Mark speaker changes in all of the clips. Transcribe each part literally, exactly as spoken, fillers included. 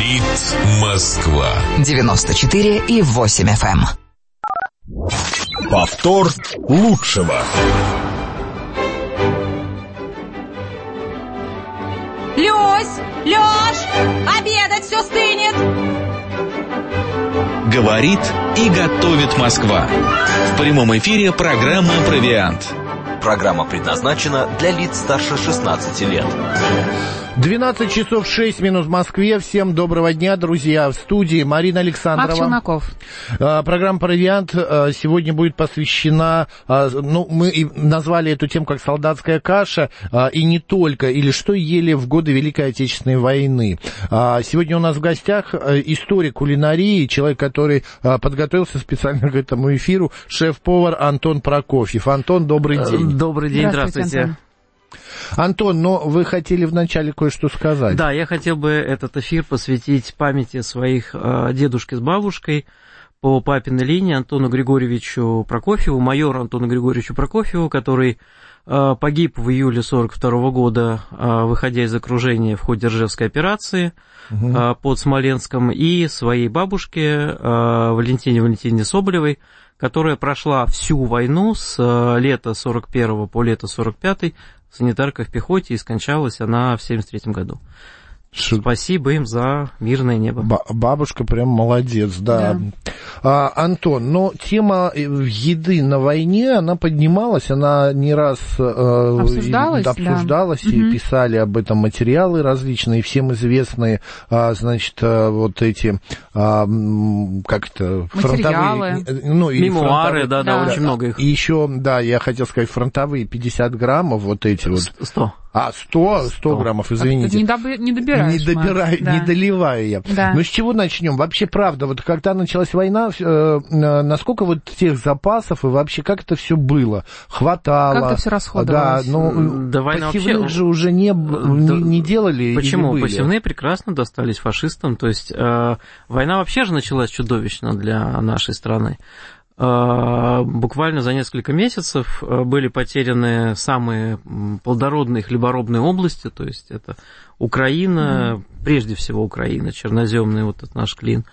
Speaker 1: Говорит Москва.
Speaker 2: девяносто четыре и восемь эф эм.
Speaker 1: Повтор лучшего.
Speaker 3: Люсь! Лёш! Обедать все стынет!
Speaker 4: Говорит и готовит Москва. В прямом эфире программа «Провиант».
Speaker 5: Программа предназначена для лиц старше шестнадцати лет.
Speaker 6: двенадцать часов шесть минут в Москве. Всем доброго дня, друзья. В студии Марина Александрова.
Speaker 3: Марк Челноков.
Speaker 6: Программа «Провиант» сегодня будет посвящена, ну, мы назвали эту тему как «Солдатская каша», и не только, или что ели в годы Великой Отечественной войны. Сегодня у нас в гостях историк кулинарии, человек, который подготовился специально к этому эфиру, шеф-повар Антон Прокофьев. Антон, добрый день.
Speaker 7: Добрый день, здравствуйте.
Speaker 3: здравствуйте.
Speaker 6: Антон, но вы хотели вначале кое-что сказать.
Speaker 7: Да, я хотел бы этот эфир посвятить памяти своих э, дедушки с бабушкой по папиной линии Антону Григорьевичу Прокофьеву, майору Антону Григорьевичу Прокофьеву, который э, погиб в июле сорок второго года, э, выходя из окружения в ходе Ржевской операции угу. э, под Смоленском, и своей бабушке э, Валентине Валентине Соболевой, которая прошла всю войну с э, лета сорок первого по лето сорок пятый, санитарка в пехоте, и скончалась она в семьдесят третьем году. Ш... Спасибо им за мирное небо.
Speaker 6: Ба- бабушка прям молодец, да. да. А, Антон, но тема еды на войне, она поднималась, она не раз э,
Speaker 3: обсуждалась,
Speaker 6: и, обсуждалась
Speaker 3: да.
Speaker 6: и
Speaker 3: угу.
Speaker 6: писали об этом материалы различные, всем известные, а, значит, а, вот эти, а, как это,
Speaker 3: материалы.
Speaker 6: фронтовые... Ну, и
Speaker 7: мемуары, да, да, да, очень много их.
Speaker 6: И еще, да, я хотел сказать, фронтовые пятьдесят граммов, вот эти вот.
Speaker 7: сто.
Speaker 6: А, сто, сто граммов, извините.
Speaker 3: Не, доб... не добираешь.
Speaker 6: Не добираю,
Speaker 3: да.
Speaker 6: не доливаю я.
Speaker 3: Да.
Speaker 6: Ну, с чего начнем? Вообще, правда, вот когда началась война, э, насколько вот тех запасов и вообще как это все было? Хватало?
Speaker 3: Как это все расходовалось?
Speaker 6: Да, ну,
Speaker 7: да, война
Speaker 6: посевных
Speaker 7: вообще...
Speaker 6: же уже не, не, не делали.
Speaker 7: Почему? Посевные прекрасно достались фашистам. То есть, э, война вообще же началась чудовищно для нашей страны. Буквально за несколько месяцев были потеряны самые плодородные хлеборобные области, то есть это Украина, mm-hmm. прежде всего Украина, черноземный вот этот наш клин.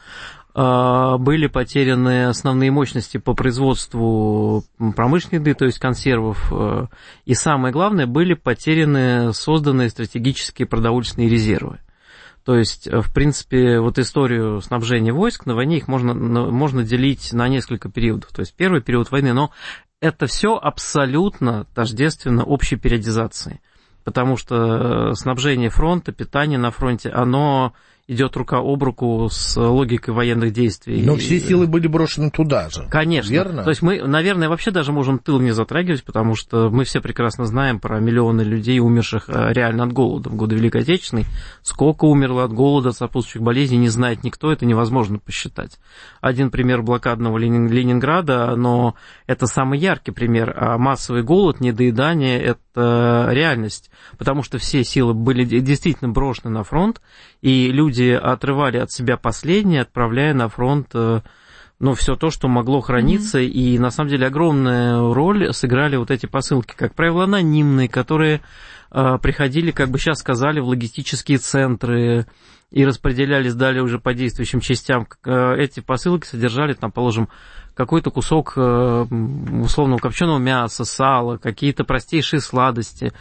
Speaker 7: Были потеряны основные мощности по производству промышленной еды, то есть консервов, и самое главное, были потеряны созданные стратегические продовольственные резервы. То есть, в принципе, вот историю снабжения войск на войне их можно, можно делить на несколько периодов. То есть, первый период войны, но это все абсолютно тождественно общей периодизации. Потому что снабжение фронта, питание на фронте, оно идет рука об руку с логикой военных действий.
Speaker 6: Но все силы были брошены туда же.
Speaker 7: Конечно.
Speaker 6: Верно?
Speaker 7: То есть мы, наверное, вообще даже можем тыл не затрагивать, потому что мы все прекрасно знаем про миллионы людей, умерших реально от голода в годы Великой Отечественной. Сколько умерло от голода, от сопутствующих болезней, не знает никто, это невозможно посчитать. Один пример блокадного Ленинграда, но это самый яркий пример. А массовый голод, недоедание – это реальность, потому что все силы были действительно брошены на фронт, и люди отрывали от себя последнее, отправляя на фронт, ну, все то, что могло храниться, mm-hmm. и, на самом деле, огромную роль сыграли вот эти посылки, как правило, анонимные, которые э, приходили, как бы сейчас сказали, в логистические центры и распределялись далее уже по действующим частям. Эти посылки содержали, там, положим, какой-то кусок э, условного копченого мяса, сала, какие-то простейшие сладости,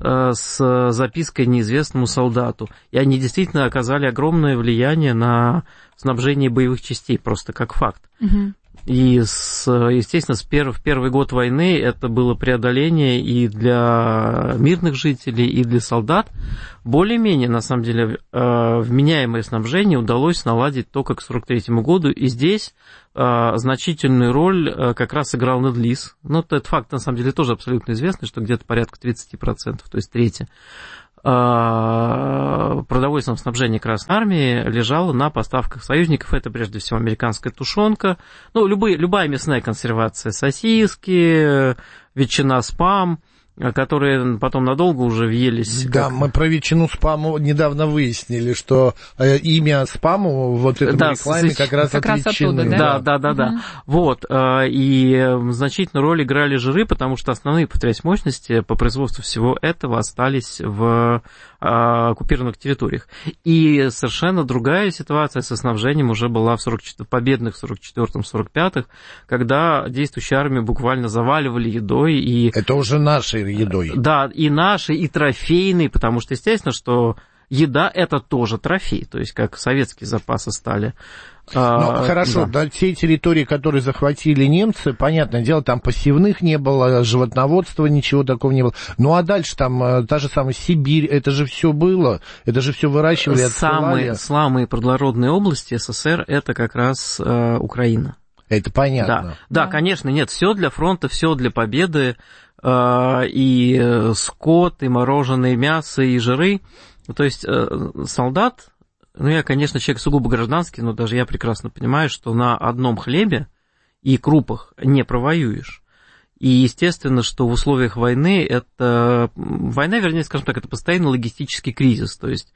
Speaker 7: с запиской неизвестному солдату. И они действительно оказали огромное влияние на снабжение боевых частей, просто как факт. Угу. И, с, естественно, с перв, в первый год войны это было преодоление и для мирных жителей, и для солдат. Более-менее, на самом деле, вменяемое снабжение удалось наладить только к сорок третьему году, и здесь значительную роль как раз сыграл Ленд-лиз. Но этот факт, на самом деле, тоже абсолютно известный, что где-то порядка тридцать процентов, то есть третья продовольственного снабжения Красной Армии лежало на поставках союзников. Это, прежде всего, американская тушенка, ну, любые, любая мясная консервация, сосиски, ветчина, спам, которые потом надолго уже въелись.
Speaker 6: Да,
Speaker 7: как...
Speaker 6: мы про ветчину спаму недавно выяснили, что э, имя спаму вот этой да, рекламе с... как раз
Speaker 3: как
Speaker 6: от
Speaker 3: раз
Speaker 6: ветчины.
Speaker 3: Оттуда,
Speaker 7: да, да, да, да.
Speaker 3: Угу.
Speaker 7: да. Вот, э, и значительную роль играли жиры, потому что основные, повторяюсь, мощности по производству всего этого остались в э, оккупированных территориях. И совершенно другая ситуация со снабжением уже была в сорок четвёртом, победных сорок четвёртом сорок пятом, когда действующую армию буквально заваливали едой. И...
Speaker 6: Это уже нашей едой.
Speaker 7: Да, и нашей, и трофейной, потому что, естественно, что еда – это тоже трофей, то есть как советские запасы стали.
Speaker 6: Ну, а, хорошо, да. Да, те территории, которые захватили немцы, понятное дело, там посевных не было, животноводства, ничего такого не было. Ну, а дальше там та же самая Сибирь, это же все было, это же все выращивали, отсылали.
Speaker 7: Самые, самые плодородные области СССР – это как раз э, Украина.
Speaker 6: Это понятно.
Speaker 7: Да, да, конечно, нет, все для фронта, все для победы, э, и скот, и мороженое мясо, и жиры. То есть э, солдат, ну, я, конечно, человек сугубо гражданский, но даже я прекрасно понимаю, что на одном хлебе и крупах не провоюешь. И, естественно, что в условиях войны это... Война, вернее, скажем так, это постоянный логистический кризис. То есть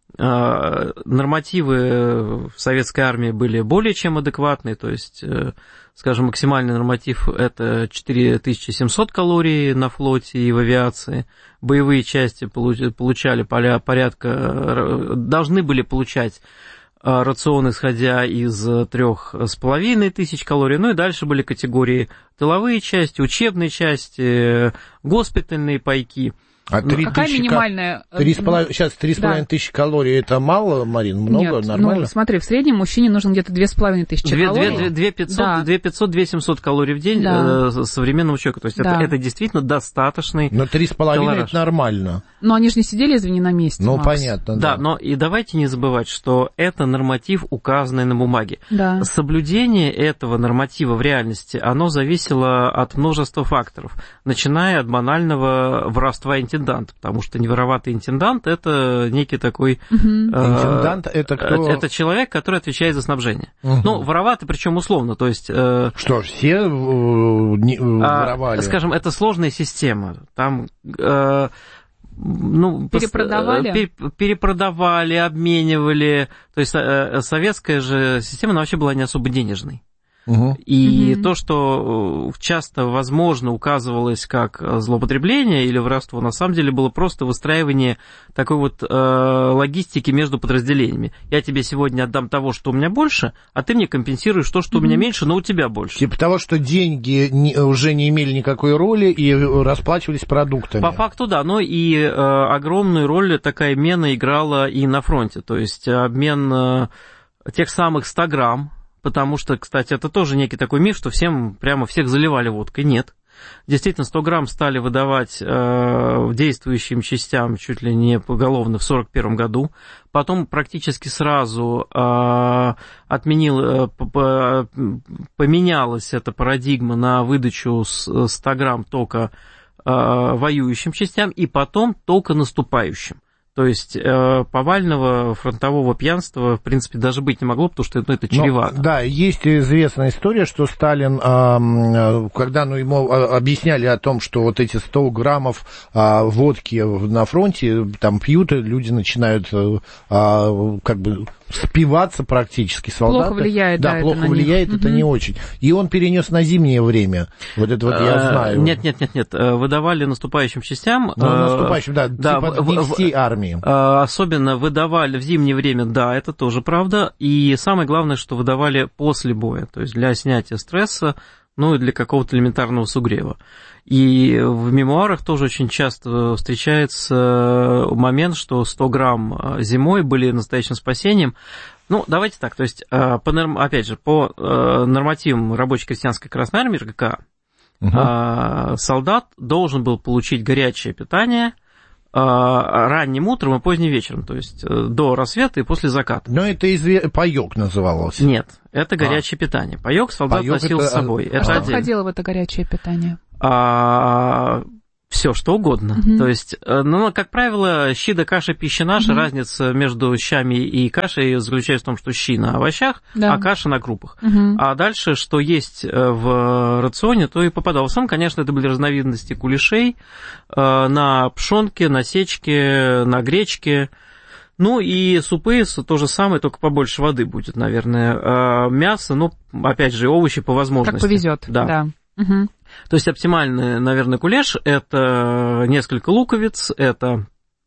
Speaker 7: э, нормативы в советской армии были более чем адекватные. То есть, э, скажем, максимальный норматив – это четыре тысячи семьсот калорий на флоте и в авиации. Боевые части получали порядка, должны были получать рацион, исходя из трех с половиной тысяч калорий. Ну и дальше были категории тыловые части, учебные части, госпитальные пайки.
Speaker 6: А три
Speaker 3: какая
Speaker 6: тысячи,
Speaker 3: минимальная?
Speaker 6: три с половиной, сейчас три с половиной тысячи калорий, это мало, Марин? Много?
Speaker 3: Нет,
Speaker 6: нормально?
Speaker 3: Ну, смотри, в среднем мужчине нужно где-то две с половиной тысячи калорий.
Speaker 7: две пятьсот - две семьсот калорий в день да. современного человека. То есть да. это, это действительно достаточный.
Speaker 6: Но три с половиной это нормально.
Speaker 3: Но они же не сидели, извини, на месте.
Speaker 6: Ну,
Speaker 3: Макс.
Speaker 6: понятно, да.
Speaker 7: Да, но и давайте не забывать, что это норматив, указанный на бумаге.
Speaker 3: Да.
Speaker 7: Соблюдение этого норматива в реальности, оно зависело от множества факторов, начиная от банального воровства интенданта, потому что невороватый интендант – это некий такой…
Speaker 3: Угу.
Speaker 7: Э,
Speaker 6: интендант – это кто?
Speaker 7: Это человек, который отвечает за снабжение.
Speaker 6: Угу.
Speaker 7: Ну, вороватый, причем условно, то есть… Э,
Speaker 6: что, все э, не, воровали?
Speaker 7: А, скажем, это сложная система. Там… Э, ну,
Speaker 3: перепродавали?
Speaker 7: Пер, перепродавали, обменивали. То есть э, советская же система, она вообще была не особо денежной.
Speaker 6: Угу.
Speaker 7: И
Speaker 3: угу.
Speaker 7: то, что часто, возможно, указывалось как злоупотребление или воровство, на самом деле было просто выстраивание такой вот э, логистики между подразделениями. Я тебе сегодня отдам того, что у меня больше, а ты мне компенсируешь то, что угу. у меня меньше, но у тебя больше.
Speaker 6: Типа того, что деньги не, уже не имели никакой роли и расплачивались продуктами.
Speaker 7: По факту, да. Но и э, огромную роль такая мена играла и на фронте. То есть обмен э, тех самых ста грамм. Потому что, кстати, это тоже некий такой миф, что всем прямо всех заливали водкой. Нет. Действительно, сто грамм стали выдавать э, действующим частям чуть ли не поголовно в сорок первом году. Потом практически сразу э, отменил, э, поменялась эта парадигма на выдачу ста грамм только э, воюющим частям и потом только наступающим. То есть э, повального фронтового пьянства, в принципе, даже быть не могло, потому что ну, это чревато.
Speaker 6: Но, да, есть известная история, что Сталин, э, когда ну, ему объясняли о том, что вот эти сто граммов э, водки на фронте там пьют, и люди начинают э, как бы спиваться практически, солдаты.
Speaker 3: Плохо влияет,
Speaker 6: да,
Speaker 3: да,
Speaker 6: плохо
Speaker 3: это
Speaker 6: влияет, это
Speaker 3: угу.
Speaker 6: не очень. И он перенес на зимнее время. Вот это вот я знаю.
Speaker 7: Нет, нет, нет, нет. Выдавали наступающим частям.
Speaker 6: Ну, наступающим, да,
Speaker 7: да
Speaker 6: типа
Speaker 7: в,
Speaker 6: не всей армии.
Speaker 7: Особенно выдавали в зимнее время, да, это тоже правда. И самое главное, что выдавали после боя, то есть для снятия стресса, ну и для какого-то элементарного сугрева. И в мемуарах тоже очень часто встречается момент, что сто грамм зимой были настоящим спасением. Ну, давайте так, то есть, по, опять же, по нормативам рабоче-крестьянской Красной Армии, РГК, угу. солдат должен был получить горячее питание ранним утром и поздним вечером, то есть до рассвета и после заката.
Speaker 6: Но это изве... паёк называлось.
Speaker 7: Нет, это горячее а. питание. Паёк солдат паёк носил это... с собой.
Speaker 3: А
Speaker 7: это
Speaker 3: что
Speaker 7: отдельно.
Speaker 3: входило в это горячее питание?
Speaker 7: А... Все, что угодно. Mm-hmm. То есть, ну, как правило, щи да каша, пища наша. Mm-hmm. Разница между щами и кашей заключается в том, что щи на овощах, да. а каша на крупах. Mm-hmm. А дальше, что есть в рационе, то и попадало. В основном, конечно, это были разновидности кулешей на пшенке, на сечке, на гречке. Ну и супы, то же самое, только побольше воды будет, наверное. Мясо, ну, опять же, овощи по возможности.
Speaker 3: Как повезет, да. да. Угу.
Speaker 7: То есть оптимальный, наверное, кулеш – это несколько луковиц, это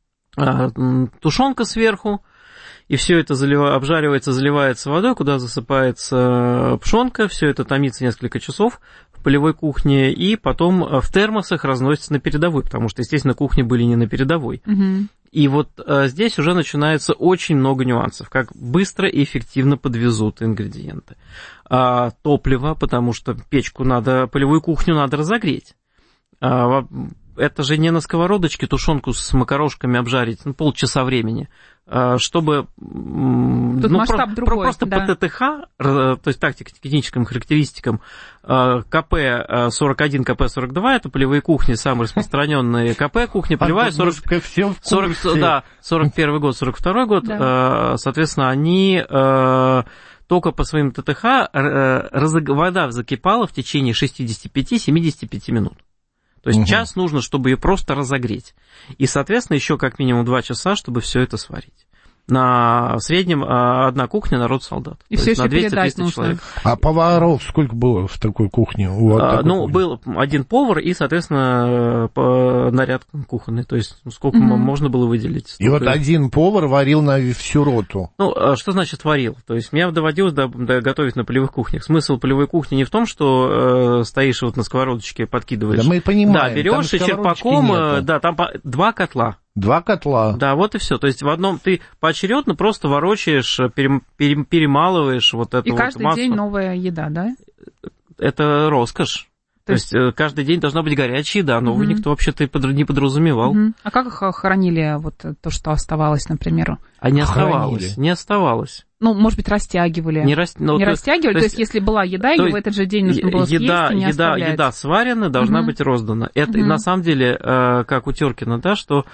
Speaker 7: тушенка сверху, и все это залив... обжаривается, заливается водой, куда засыпается пшенка, все это томится несколько часов в полевой кухне, и потом в термосах разносится на передовой, потому что, естественно, кухни были не на передовой. Угу. И вот а, здесь уже начинается очень много нюансов, как быстро и эффективно подвезут ингредиенты. А, топливо, потому что печку надо, полевую кухню надо разогреть. А, это же не на сковородочке тушенку с макарошками обжарить, ну, полчаса времени, чтобы...
Speaker 3: Тут
Speaker 7: ну,
Speaker 3: масштаб
Speaker 7: про,
Speaker 3: другой,
Speaker 7: просто
Speaker 3: да.
Speaker 7: по ТТХ, то есть тактико-техническим характеристикам, КП сорок один, КП сорок два, это полевые кухни, самые распространенные КП, кухня полевая, сорок, сорок, да, сорок первый год, сорок второй год, да. Соответственно, они... Только по своим ТТХ вода закипала в течение шестьдесят пять - семьдесят пять минут. То есть угу. час нужно, чтобы ее просто разогреть. И, соответственно, еще как минимум два часа, чтобы все это сварить. На в среднем одна кухня на род солдат.
Speaker 3: И все еще
Speaker 7: на
Speaker 3: двести-триста
Speaker 7: человек.
Speaker 6: А поваров сколько было в такой кухне? Вот
Speaker 7: а,
Speaker 6: такой
Speaker 7: ну,
Speaker 6: кухне?
Speaker 7: был один повар и, соответственно, наряд кухонный. То есть сколько угу. можно было выделить.
Speaker 6: И вот один повар варил на всю роту.
Speaker 7: Ну, что значит варил? То есть мне доводилось до, до готовить на полевых кухнях. Смысл полевой кухни не в том, что э, стоишь вот на сковородочке, подкидываешь.
Speaker 6: Да мы понимаем.
Speaker 7: Да, берешь и черпаком, нету. Да, там два котла.
Speaker 6: Два котла.
Speaker 7: Да, вот и все. То есть в одном ты поочередно просто ворочаешь, перемалываешь вот эту
Speaker 3: и каждый
Speaker 7: вот массу.
Speaker 3: день новая еда, да?
Speaker 7: Это роскошь. То, То есть, есть каждый день должна быть горячая еда, новую угу. никто вообще-то не подразумевал.
Speaker 3: Угу. А как их хранили, вот то, что оставалось, например?
Speaker 7: А не оставалось, не оставалось.
Speaker 3: Ну, может быть, растягивали.
Speaker 7: Не, рас... ну,
Speaker 3: не
Speaker 7: то,
Speaker 3: растягивали, то, то есть, если была еда, ее в этот же день нужно было
Speaker 7: еда,
Speaker 3: съесть и не
Speaker 7: еда,
Speaker 3: оставлять.
Speaker 7: Еда сварена, должна угу. быть роздана. Это угу. на самом деле, как у Тёркина, да, что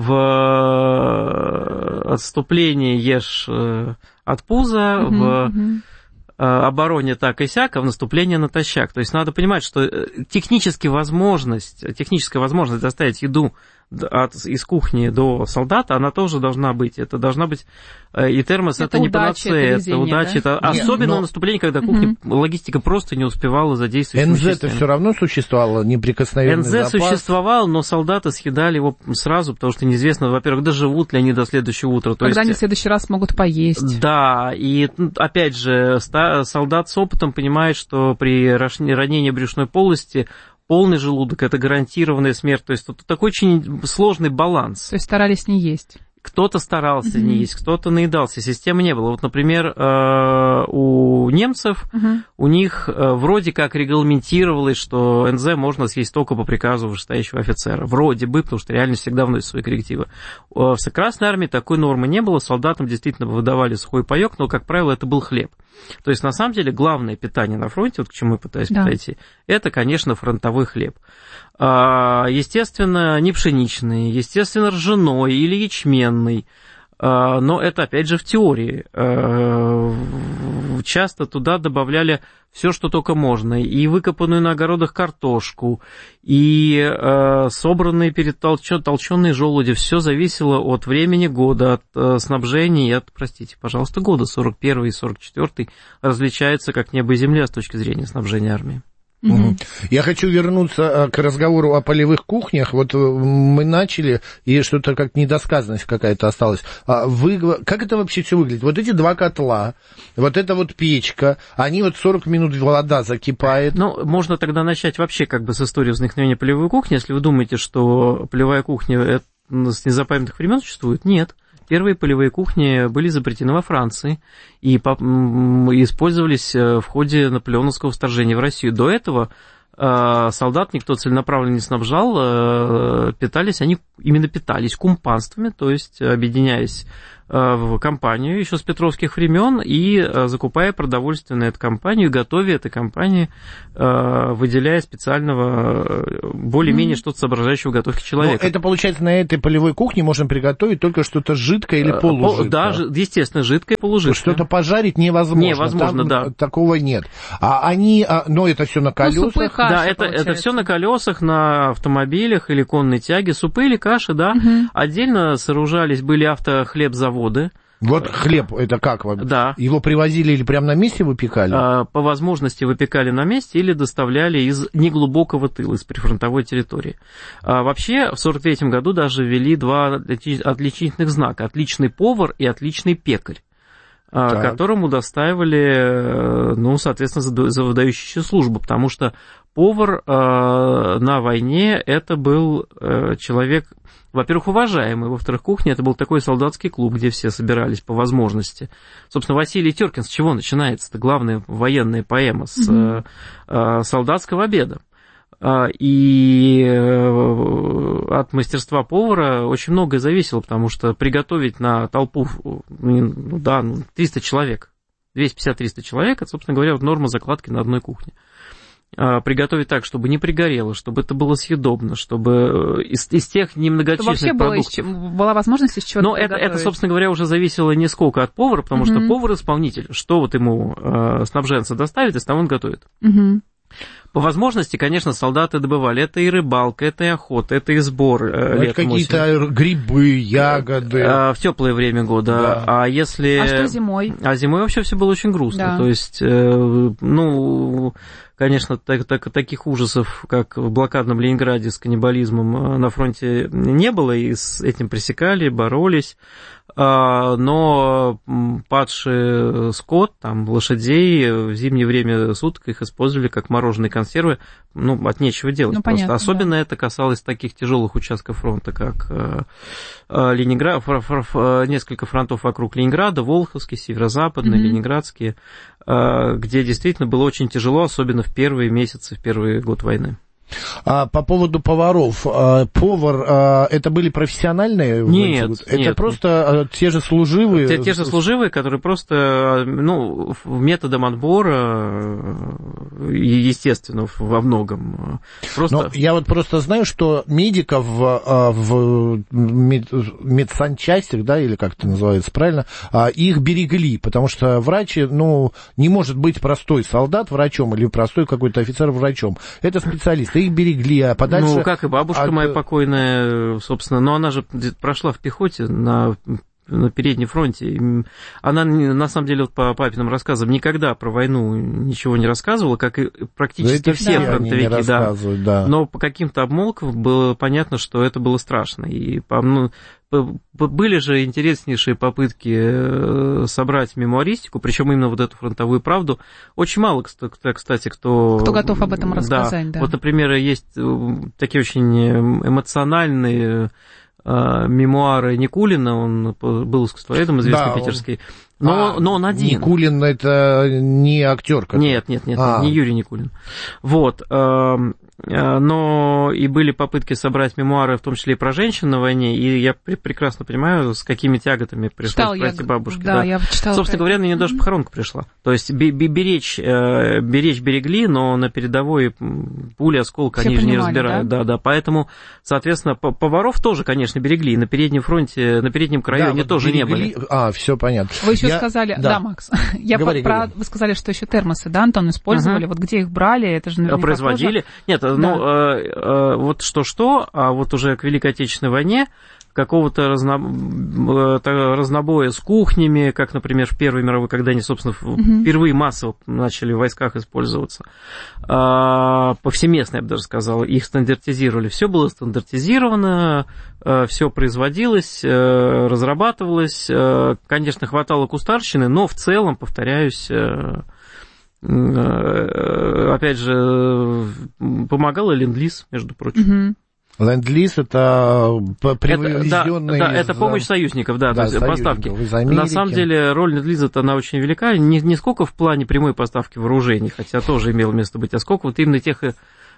Speaker 7: в отступлении ешь от пуза, угу, в... Угу. обороне так и сяк, а в наступлении натощак. То есть надо понимать, что технически возможность, техническая возможность доставить еду от, из кухни до солдата, она тоже должна быть. Это должна быть и термос, это, это не панацея, это удача. Да? Это, Нет, особенно но... в наступлении, когда кухня, угу. логистика просто не успевала задействовать.
Speaker 6: эн зэ-то все равно существовало, неприкосновенный
Speaker 7: эн зэ
Speaker 6: запас.
Speaker 7: существовал, но солдаты съедали его сразу, потому что неизвестно, во-первых, доживут ли они до следующего утра. То
Speaker 3: Когда
Speaker 7: есть...
Speaker 3: они в следующий раз могут поесть.
Speaker 7: Да, и опять же, солдат с опытом понимает, что при ранении брюшной полости полный желудок – это гарантированная смерть. То есть тут такой очень сложный баланс.
Speaker 3: То есть старались не есть.
Speaker 7: Кто-то старался mm-hmm. не есть, кто-то наедался. Системы не было. Вот, например, у немцев, mm-hmm. у них вроде как регламентировалось, что эн зэ можно съесть только по приказу вышестоящего офицера. Вроде бы, потому что реально всегда вносят свои коррективы. В Красной армии такой нормы не было. Солдатам действительно выдавали сухой паёк, но, как правило, это был хлеб. То есть, на самом деле, главное питание на фронте, вот к чему я пытаюсь да. подойти, это, конечно, фронтовой хлеб. Естественно, не пшеничный, естественно, ржаной или ячменный. Но это, опять же, в теории. Часто туда добавляли все, что только можно. И выкопанную на огородах картошку, и собранные перед толчё, толченые желуди. Все зависело от времени года, от снабжения и от, простите, пожалуйста, года. сорок первый и сорок четвёртый различаются как небо и земля с точки зрения снабжения армии.
Speaker 6: Угу. Я хочу вернуться к разговору о полевых кухнях. Вот мы начали, и что-то как недосказанность какая-то осталась. Вы, как это вообще все выглядит? Вот эти два котла, вот эта вот печка, они вот сорок минут вода закипает.
Speaker 7: Ну, можно тогда начать вообще как бы с истории возникновения полевой кухни. Если вы думаете, что полевая кухня с незапамятных времен существует, нет. Первые полевые кухни были изобретены во Франции и использовались в ходе наполеоновского вторжения в Россию. До этого солдат никто целенаправленно не снабжал, питались они, именно питались кумпанствами, то есть объединяясь в компанию еще с петровских времен и закупая продовольствие на эту компанию, готовя этой компании, выделяя специального, более-менее mm-hmm. что-то соображающего в готовке человека.
Speaker 6: Но это, получается, на этой полевой кухне можно приготовить только что-то жидкое или полужидкое?
Speaker 7: Да, естественно, жидкое, полужидкое.
Speaker 6: Что-то пожарить невозможно.
Speaker 7: Невозможно,
Speaker 6: там
Speaker 7: да.
Speaker 6: Такого нет. А они, но это все на колесах?
Speaker 3: Ну, супы, каши,
Speaker 7: да, это, это все на колесах, на автомобилях или конной тяге. Супы или каши, да. Mm-hmm. Отдельно сооружались, были автохлебзаводы.
Speaker 6: Вот хлеб, это как?
Speaker 7: Да.
Speaker 6: Его привозили или прямо на месте выпекали?
Speaker 7: По возможности выпекали на месте или доставляли из неглубокого тыла, из прифронтовой территории. Вообще, в сорок третьем году даже ввели два отличительных знака. Отличный повар и отличный пекарь, так. которым удостаивали, ну, соответственно, за выдающуюся службу, потому что повар на войне это был человек... Во-первых, уважаемый, во-вторых, кухня это был такой солдатский клуб, где все собирались по возможности. Собственно, Василий Теркин с чего начинается? Это главная военная поэма с mm-hmm. э, солдатского обеда. И от мастерства повара очень многое зависело, потому что приготовить на толпу, ну да, триста человек, двести пятьдесят - триста человек, это, собственно говоря, вот норма закладки на одной кухне. Приготовить так, чтобы не пригорело, чтобы это было съедобно, чтобы из, из тех немногочисленных
Speaker 3: вообще
Speaker 7: продуктов...
Speaker 3: Было, была возможность из чего-то
Speaker 7: Но это, это, собственно говоря, уже зависело не сколько от повара, потому mm-hmm. что повар-исполнитель, что вот ему э, снабженца доставит, из того он готовит.
Speaker 3: Mm-hmm.
Speaker 7: По возможности, конечно, солдаты добывали. Это и рыбалка, это и охота, это и сбор э, летом,
Speaker 6: какие-то
Speaker 7: осенью.
Speaker 6: Грибы, ягоды.
Speaker 7: А, в теплое время года.
Speaker 6: Да.
Speaker 7: А если...
Speaker 3: А что зимой?
Speaker 7: А зимой вообще все было очень грустно.
Speaker 3: Да.
Speaker 7: То есть, э, ну... Конечно, так, так, таких ужасов, как в блокадном Ленинграде с каннибализмом на фронте не было, и с этим пресекали, боролись. Но падший скот, там, лошадей в зимнее время суток их использовали как мороженые консервы, ну, от нечего делать.
Speaker 3: Ну,
Speaker 7: просто.
Speaker 3: Понятно,
Speaker 7: Особенно
Speaker 3: да.
Speaker 7: это касалось таких тяжелых участков фронта, как Ленинград, несколько фронтов вокруг Ленинграда, Волховский, Северо-Западный, mm-hmm. Ленинградский, где действительно было очень тяжело, особенно в первые месяцы, в первый год войны.
Speaker 6: А по поводу поваров, повар, это были профессиональные?
Speaker 7: Нет,
Speaker 6: это
Speaker 7: нет,
Speaker 6: просто нет. Те же служивые?
Speaker 7: Те, те же служивые, которые просто, ну, методом отбора, естественно, во многом. Просто...
Speaker 6: Но я вот просто знаю, что медиков в, в мед, медсанчастях, да, или как это называется правильно, их берегли, потому что врач, ну, не может быть простой солдат врачом или простой какой-то офицер врачом. Это специалист. Их берегли, а подальше...
Speaker 7: Ну, как и бабушка от... моя покойная, собственно, но она же прошла в пехоте на, на переднем фронте. Она, на самом деле, вот по папиным рассказам, никогда про войну ничего не рассказывала, как и практически
Speaker 6: да
Speaker 7: все
Speaker 6: да.
Speaker 7: фронтовики, да.
Speaker 6: да.
Speaker 7: Но по каким-то обмолвкам было понятно, что это было страшно. И ну, были же интереснейшие попытки собрать мемуаристику, причем именно вот эту фронтовую правду. Очень мало, кстати, кто...
Speaker 3: Кто готов об этом рассказать, да.
Speaker 7: да. Вот, например, есть такие очень эмоциональные мемуары Никулина, он был искусствоведом известный, да, питерский. Но, а, но он один.
Speaker 6: Никулин это не актер, который...
Speaker 7: Нет, нет, нет, а. не Юрий Никулин. Вот. Но и были попытки собрать мемуары, в том числе и про женщин на войне, и я прекрасно понимаю, с какими тяготами пришлось пройти бабушке.
Speaker 3: Да, да. Я читала.
Speaker 7: Собственно говоря, на нее даже похоронка пришла. То есть беречь, беречь берегли, но на передовой пули, осколка они же не разбирают. Да? Да, да. Поэтому, соответственно, поваров тоже, конечно, берегли. На переднем фронте, на переднем краю да, они вот тоже берегли... не были.
Speaker 6: А, все понятно.
Speaker 3: Вы еще я... сказали, да, да Макс, я говори, про... говори. Вы сказали, что еще термосы, да, Антон, использовали. Угу. Вот где их брали, это же наверняка
Speaker 7: производили. Тоже... Нет, да. ну, э, э, вот что-что, а вот уже к Великой Отечественной войне какого-то разно... разнобоя с кухнями, как, например, в Первой мировой, когда они, собственно, угу. впервые массово начали в войсках использоваться. А, повсеместно, я бы даже сказал, их стандартизировали. Все было стандартизировано, все производилось, разрабатывалось. Конечно, хватало кустарщины, но в целом, повторяюсь, опять же, помогал и ленд-лиз, между прочим.
Speaker 3: Угу.
Speaker 6: Ленд-лиз это привезенные...
Speaker 7: Да, да, это помощь союзников, да, да, то есть поставки. На самом деле роль ленд-лиза-то она очень велика, не, не сколько в плане прямой поставки вооружений, хотя тоже имело место быть, а сколько вот именно тех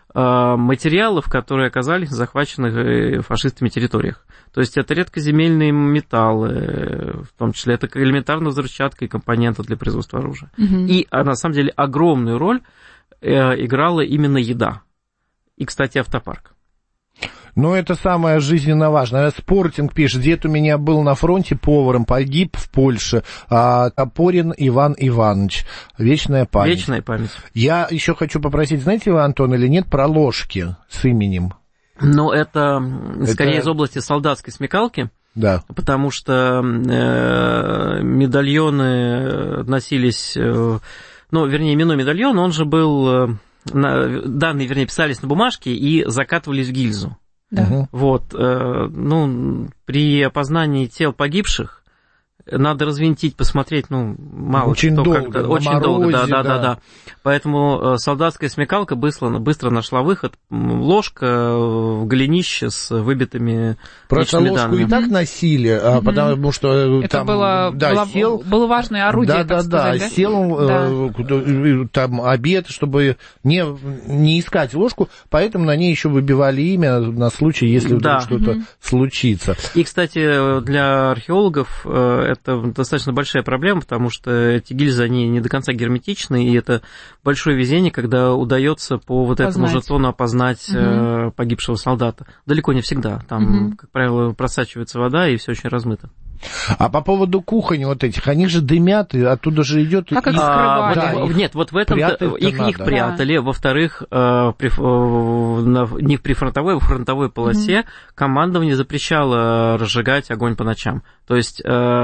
Speaker 7: материалов, которые оказались на захваченных фашистами территориях. То есть это редкоземельные металлы, в том числе это элементарно взрывчатка и компоненты для производства оружия. Угу. И на самом деле огромную роль играла именно еда. И, кстати, автопарк.
Speaker 6: Ну, это самое жизненно важное. Спортинг пишет: дед у меня был на фронте поваром, погиб в Польше. А, Топорин Иван Иванович. Вечная память.
Speaker 7: Вечная память.
Speaker 6: Я еще хочу попросить, знаете вы, Антон, или нет, про ложки с именем?
Speaker 7: Ну, это, это скорее из области солдатской смекалки.
Speaker 6: Да.
Speaker 7: Потому что э, медальоны носились... Э, ну, вернее, именной медальон, он же был... Э, на, данные, вернее, писались на бумажке и закатывались в гильзу.
Speaker 3: Да.
Speaker 6: Угу.
Speaker 7: Вот, э, ну, при опознании тел погибших надо развинтить, посмотреть, ну, мало
Speaker 6: очень
Speaker 7: что,
Speaker 6: долго,
Speaker 7: как-то,
Speaker 6: на
Speaker 7: очень
Speaker 6: морозе,
Speaker 7: долго, да, да,
Speaker 6: да.
Speaker 7: да, да. Поэтому солдатская смекалка быстро, быстро нашла выход. Ложка в голенище с выбитыми
Speaker 6: просто
Speaker 7: личными
Speaker 6: ложку
Speaker 7: данными.
Speaker 6: и так носили, а, потому что
Speaker 3: это
Speaker 6: там
Speaker 3: было,
Speaker 6: да,
Speaker 3: было,
Speaker 6: сел,
Speaker 3: было важное орудие,
Speaker 6: да, да,
Speaker 3: сказать,
Speaker 6: да,
Speaker 3: да,
Speaker 6: сел да. там обед, чтобы не, не искать ложку, поэтому на ней еще выбивали имя на случай, если вдруг да. что-то угу. случится.
Speaker 7: И, кстати, для археологов это достаточно большая проблема, потому что эти гильзы, они не до конца герметичны, и это большое везение, когда удается по вот
Speaker 3: познать.
Speaker 7: этому жетону опознать угу. погибшего солдата. Далеко не всегда. Там, угу. как правило, просачивается вода, и все очень размыто.
Speaker 6: А по поводу кухонь вот этих, они же дымят, и оттуда же идет...
Speaker 3: Как их скрывали?
Speaker 7: Да,
Speaker 3: их
Speaker 7: нет, вот в этом их, их прятали. Да. Во-вторых, при, не в прифронтовой, а в фронтовой полосе угу. командование запрещало разжигать огонь по ночам. То есть...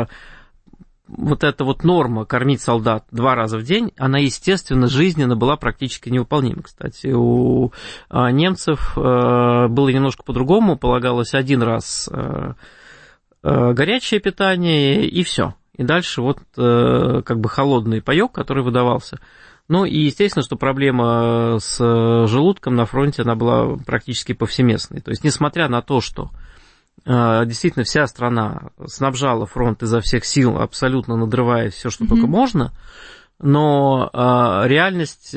Speaker 7: вот эта вот норма кормить солдат два раза в день, она, естественно, жизненно была практически невыполнима. Кстати, у немцев было немножко по-другому, полагалось один раз горячее питание, и все. И дальше вот как бы холодный паёк, который выдавался. Ну и естественно, что проблема с желудком на фронте, она была практически повсеместной. То есть, несмотря на то, что действительно вся страна снабжала фронт изо всех сил, абсолютно надрывая все, что mm-hmm. только можно, но реальность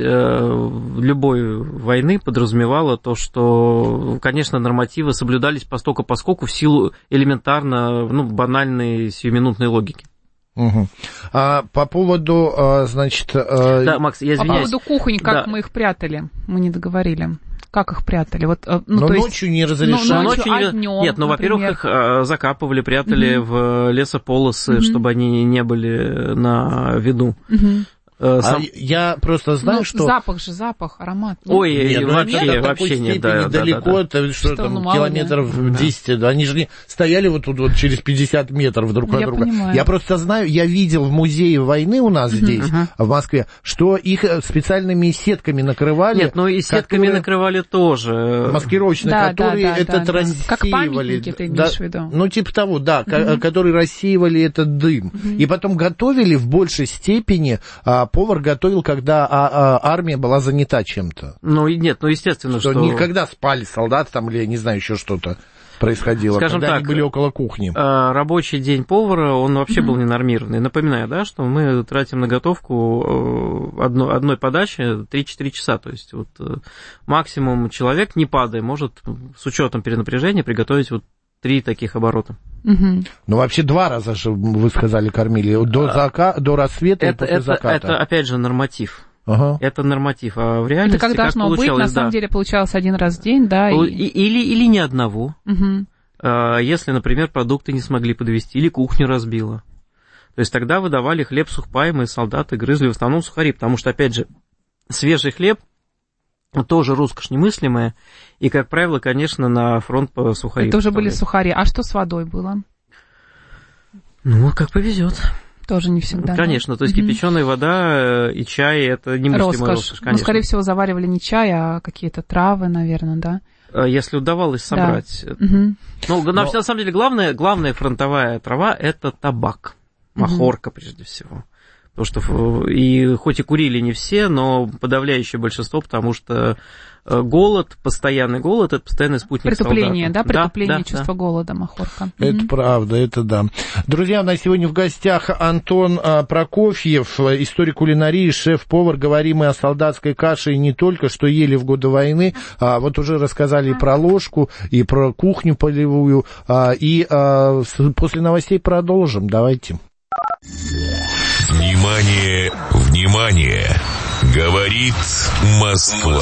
Speaker 7: любой войны подразумевала то, что, конечно, нормативы соблюдались постольку-поскольку в силу элементарно, ну, банальной сиюминутной логики.
Speaker 6: Угу. А по поводу, значит...
Speaker 7: Да, Макс, я извиняюсь.
Speaker 3: По поводу кухонь, как да. мы их прятали, мы не договорили. Как их прятали? Вот, ну,
Speaker 6: но
Speaker 3: то
Speaker 6: ночью
Speaker 3: есть,
Speaker 6: не разрешали.
Speaker 3: Ну, ночью,
Speaker 7: ночью
Speaker 3: а днём,
Speaker 7: Нет, ну,
Speaker 3: например.
Speaker 7: во-первых, их закапывали, прятали mm-hmm. в лесополосы, mm-hmm. чтобы они не были на виду. Mm-hmm.
Speaker 6: Сам... А я просто знаю,
Speaker 3: ну,
Speaker 6: что...
Speaker 3: Запах же, запах, аромат.
Speaker 7: Ой,
Speaker 6: нет, ну,
Speaker 7: вообще,
Speaker 6: нет,
Speaker 7: вообще нет. Да,
Speaker 6: недалеко,
Speaker 7: да, да,
Speaker 6: это, что,
Speaker 3: что
Speaker 6: там,
Speaker 3: ну,
Speaker 6: километров
Speaker 3: да.
Speaker 6: десять, да. Они же не стояли вот тут вот через пятьдесят метров друг от
Speaker 3: я
Speaker 6: друга.
Speaker 3: Понимаю.
Speaker 6: Я просто знаю, я видел в музее войны у нас uh-huh, здесь, uh-huh. в Москве, что их специальными сетками накрывали.
Speaker 7: Нет, ну и сетками которые... накрывали тоже.
Speaker 6: Маскировочные, да, которые да, да, этот да, рассеивали.
Speaker 3: Как памятники ты имеешь в виду?
Speaker 6: Ну, типа того, да, uh-huh. которые рассеивали этот дым. Uh-huh. И потом готовили в большей степени, а, повар готовил, когда... А, армия была занята чем-то.
Speaker 7: Ну, нет, ну, естественно,
Speaker 6: что...
Speaker 7: что...
Speaker 6: Никогда спали солдаты там, или, не знаю, еще что-то происходило,
Speaker 7: скажем
Speaker 6: когда
Speaker 7: так,
Speaker 6: они были около кухни.
Speaker 7: Рабочий день повара, он вообще mm-hmm. был ненормированный. Напоминаю, да, что мы тратим на готовку одно, одной подачи три-четыре часа. То есть вот максимум человек, не падая, может с учетом перенапряжения приготовить вот три таких оборота.
Speaker 3: Угу.
Speaker 6: Ну, вообще два раза же, вы сказали, кормили. До, зака... до рассвета
Speaker 7: это,
Speaker 6: и после
Speaker 7: это,
Speaker 6: заката.
Speaker 7: Это, опять же, норматив.
Speaker 6: Ага.
Speaker 7: Это норматив. А в реальности
Speaker 3: это как должно
Speaker 7: как
Speaker 3: быть, на
Speaker 7: да.
Speaker 3: самом деле, получалось один раз в день, да? И...
Speaker 7: Или, или ни одного.
Speaker 3: Угу.
Speaker 7: Если, например, продукты не смогли подвести, или кухню разбило. То есть тогда выдавали хлеб сухпаемый, солдаты грызли в основном сухари, потому что, опять же, свежий хлеб тоже роскошь немыслимая, и, как правило, конечно, на фронт по сухари.
Speaker 3: Это уже были сухари. А что с водой было?
Speaker 7: Ну, как повезет.
Speaker 3: Тоже не всегда.
Speaker 7: Конечно,
Speaker 3: да?
Speaker 7: то есть mm-hmm. кипяченая вода и чай – это немыслимая роскошь, роскошь конечно.
Speaker 3: Ну, скорее всего, заваривали не чай, а какие-то травы, наверное, да?
Speaker 7: Если удавалось собрать.
Speaker 3: Да. Mm-hmm.
Speaker 7: Ну, Но... на самом деле, главная, главная фронтовая трава – это табак, махорка, mm-hmm. прежде всего. Потому что и хоть и курили не все, но подавляющее большинство, потому что голод, постоянный голод, это постоянный спутник
Speaker 3: притупление,
Speaker 7: солдата.
Speaker 3: да, притупление
Speaker 7: да,
Speaker 3: чувства
Speaker 7: да.
Speaker 3: голода, Махорка.
Speaker 6: Это
Speaker 3: mm-hmm.
Speaker 6: правда, это да. Друзья, у нас сегодня в гостях Антон Прокофьев, историк кулинарии, шеф-повар. Говорим мы о солдатской каше и не только, что ели в годы войны. А, вот уже рассказали и про ложку, и про кухню полевую. А, и а, после новостей продолжим. Давайте.
Speaker 1: Внимание, внимание! Говорит Москва.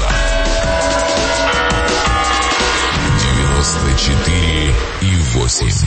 Speaker 1: девяносто четыре и восемь.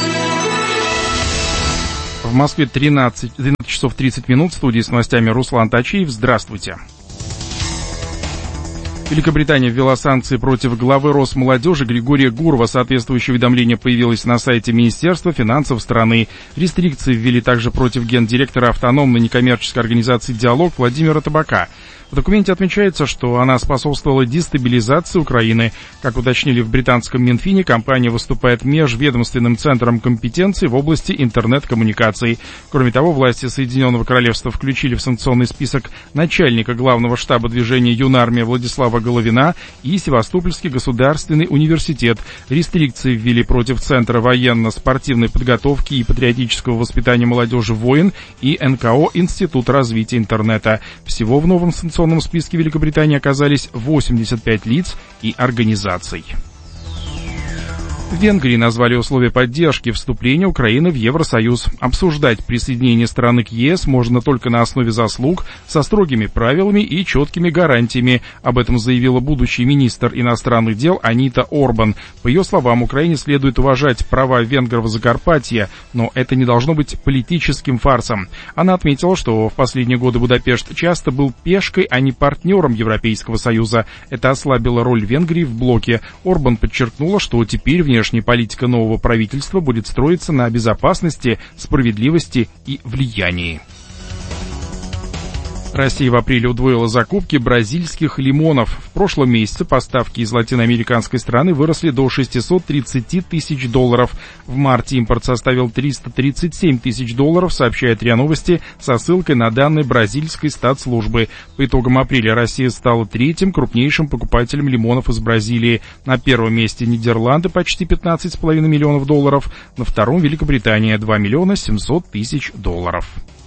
Speaker 8: В Москве тринадцать, двенадцать часов тридцать минут. В студии с новостями Руслан Тачиев. Здравствуйте. Великобритания ввела санкции против главы Росмолодежи Григория Гурова. Соответствующее уведомление появилось на сайте Министерства финансов страны. Рестрикции ввели также против гендиректора автономной некоммерческой организации «Диалог» Владимира Табака. В документе отмечается, что она способствовала дестабилизации Украины. Как уточнили в британском Минфине, компания выступает межведомственным центром компетенций в области интернет-коммуникаций. Кроме того, власти Соединенного Королевства включили в санкционный список начальника главного штаба движения «Юнармия» Владислава Головина и Севастопольский государственный университет. Рестрикции ввели против Центра военно-спортивной подготовки и патриотического воспитания молодежи «Воин» и эн ка о «Институт развития интернета». Всего в новом санкционном В списке Великобритании оказались восемьдесят пять лиц и организаций. В Венгрии назвали условия поддержки вступления Украины в Евросоюз. Обсуждать присоединение страны к ЕС можно только на основе заслуг, со строгими правилами и четкими гарантиями. Об этом заявила будущий министр иностранных дел Анита Орбан. По ее словам, Украине следует уважать права венгров Закарпатья, но это не должно быть политическим фарсом. Она отметила, что в последние годы Будапешт часто был пешкой, а не партнером Европейского Союза. Это ослабило роль Венгрии в блоке. Орбан подчеркнула, что теперь внешне Внешняя политика нового правительства будет строиться на безопасности, справедливости и влиянии. Россия в апреле удвоила закупки бразильских лимонов. В прошлом месяце поставки из латиноамериканской страны выросли до шестьсот тридцать тысяч долларов. В марте импорт составил триста тридцать семь тысяч долларов, сообщает РИА Новости со ссылкой на данные бразильской статслужбы. По итогам апреля Россия стала третьим крупнейшим покупателем лимонов из Бразилии. На первом месте Нидерланды, почти пятнадцать с половиной миллионов долларов. На втором Великобритания, два миллиона семьсот тысяч долларов.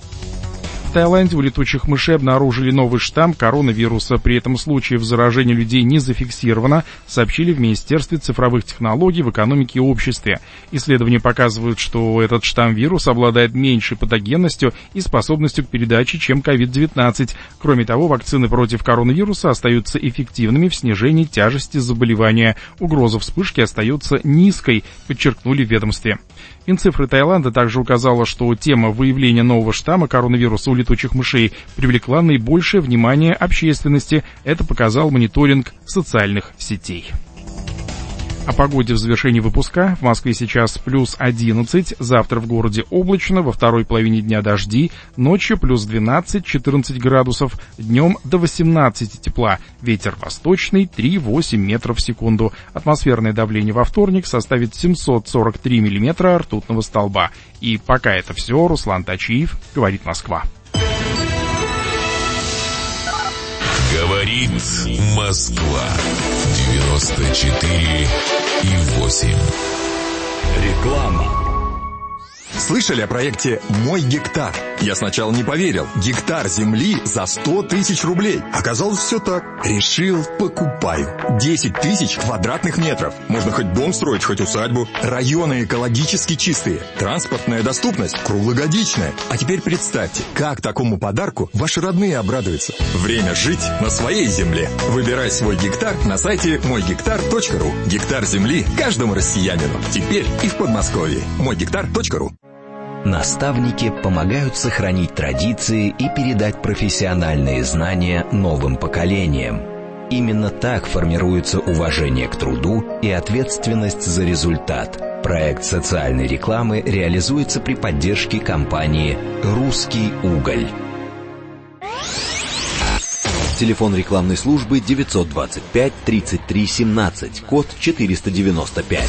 Speaker 8: В Таиланде у летучих мышей обнаружили новый штамм коронавируса. При этом случаев заражения людей не зафиксировано, сообщили в Министерстве цифровых технологий в экономике и обществе. Исследования показывают, что этот штамм вируса обладает меньшей патогенностью и способностью к передаче, чем ковид девятнадцать. Кроме того, вакцины против коронавируса остаются эффективными в снижении тяжести заболевания. Угроза вспышки остается низкой, подчеркнули в ведомстве. Минцифры Таиланда также указала, что тема выявления нового штамма коронавируса у летучих мышей привлекла наибольшее внимание общественности. Это показал мониторинг социальных сетей. О погоде в завершении выпуска. В Москве сейчас плюс одиннадцать, завтра в городе облачно, во второй половине дня дожди, ночью плюс двенадцать-четырнадцать градусов, днем до восемнадцати тепла, ветер восточный три-восемь метров в секунду. Атмосферное давление во вторник составит семьсот сорок три миллиметра ртутного столба. И пока это все, Руслан Тачиев, говорит Москва.
Speaker 1: Говорит Москва. девяносто четыре и восемь.
Speaker 9: Реклама. Слышали о проекте «Мой гектар»? Я сначала не поверил. Гектар земли за сто тысяч рублей. Оказалось, все так. Решил, покупаю. десять тысяч квадратных метров. Можно хоть дом строить, хоть усадьбу. Районы экологически чистые. Транспортная доступность круглогодичная. А теперь представьте, как такому подарку ваши родные обрадуются. Время жить на своей земле. Выбирай свой гектар на сайте мой гектар точка ру. Гектар земли каждому россиянину. Теперь и в Подмосковье. мой гектар точка ру.
Speaker 10: Наставники помогают сохранить традиции и передать профессиональные знания новым поколениям. Именно так формируется уважение к труду и ответственность за результат. Проект социальной рекламы реализуется при поддержке компании «Русский уголь».
Speaker 11: Телефон рекламной службы девятьсот двадцать пять тридцать три семнадцать, код четыреста девяносто пять.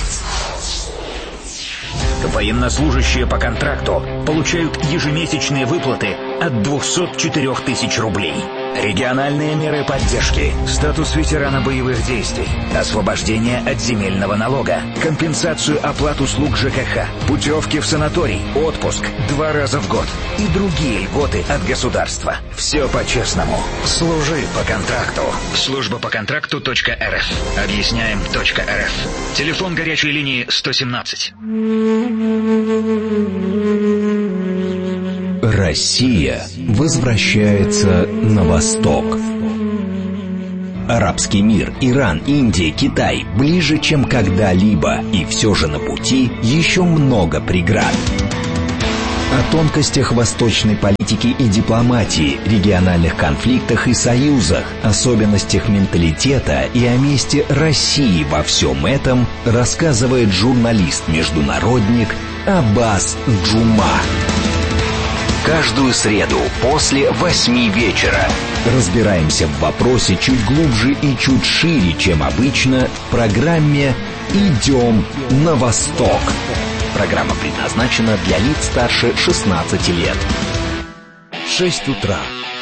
Speaker 12: Военнослужащие по контракту получают ежемесячные выплаты от двухсот четырёх тысяч рублей. Региональные меры поддержки. Статус ветерана боевых действий. Освобождение от земельного налога. Компенсацию оплат услуг ЖКХ. Путевки в санаторий. Отпуск. Два раза в год. И другие льготы от государства. Все по-честному. Служи по контракту. Служба по контракту .рф. Объясняем .рф. Телефон горячей линии сто семнадцать.
Speaker 10: Россия возвращается на восток. Арабский мир, Иран, Индия, Китай ближе, чем когда-либо, и все же на пути еще много преград. О тонкостях восточной политики и дипломатии, региональных конфликтах и союзах, особенностях менталитета и о месте России во всем этом рассказывает журналист-международник Аббас Джума. Каждую среду после восьми вечера разбираемся в вопросе чуть глубже и чуть шире, чем обычно, в программе «Идем на восток». Программа предназначена для лиц старше шестнадцати лет. Шесть утра.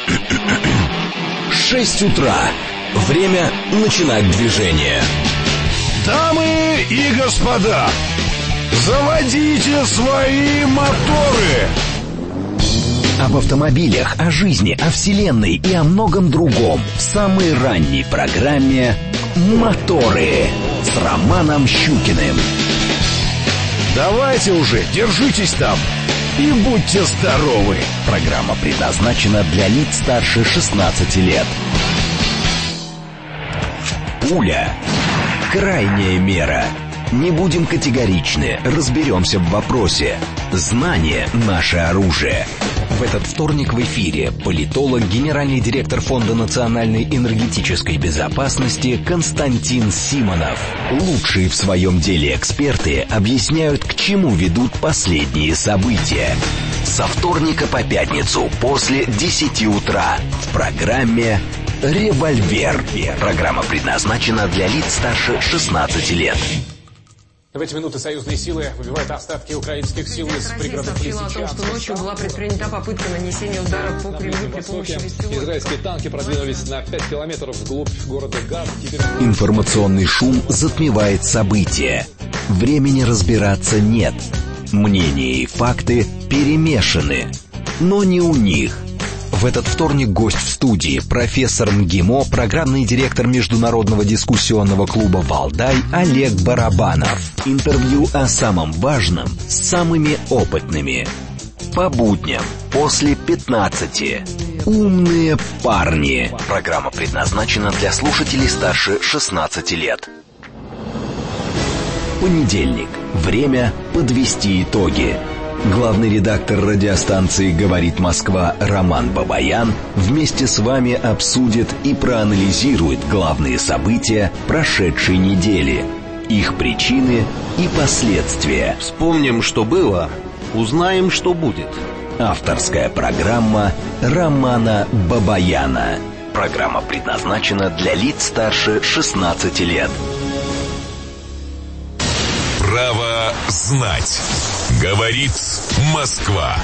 Speaker 10: Шесть утра. Время начинать движение.
Speaker 13: Дамы и господа, заводите свои моторы!
Speaker 10: Об автомобилях, о жизни, о вселенной и о многом другом в самой ранней программе «Моторы» с Романом Щукиным.
Speaker 13: Давайте уже, держитесь там и будьте здоровы.
Speaker 10: Программа предназначена для лиц старше шестнадцати лет. Пуля. Крайняя мера. Не будем категоричны, разберемся в вопросе. Знание – наше оружие. В этот вторник в эфире политолог, генеральный директор Фонда национальной энергетической безопасности Константин Симонов. Лучшие в своем деле эксперты объясняют, к чему ведут последние события. Со вторника по пятницу после десяти утра в программе «Револьвер». Программа предназначена для лиц старше шестнадцати лет.
Speaker 14: В эти минуты союзные силы выбивают остатки украинских сил из пригородов Лисичанска.
Speaker 15: О том, что ночью была предпринята попытка нанесения удара по Кремлю при помощи беспилотников.
Speaker 14: Израильские танки продвинулись на пять километров вглубь города Газ. Теперь...
Speaker 10: Информационный шум затмевает события. Времени разбираться нет. Мнения и факты перемешаны. Но не у них. В этот вторник гость в студии профессор МГИМО, программный директор международного дискуссионного клуба «Валдай» Олег Барабанов. Интервью о самом важном с самыми опытными. По будням после пятнадцати. Умные парни. Программа предназначена для слушателей старше шестнадцати лет. Понедельник. Время подвести итоги. Главный редактор радиостанции «Говорит Москва» Роман Бабаян вместе с вами обсудит и проанализирует главные события прошедшей недели, их причины и последствия.
Speaker 16: Вспомним, что было, узнаем, что будет.
Speaker 10: Авторская программа Романа Бабаяна. Программа предназначена для лиц старше шестнадцати лет.
Speaker 1: Право знать. Говорит Москва.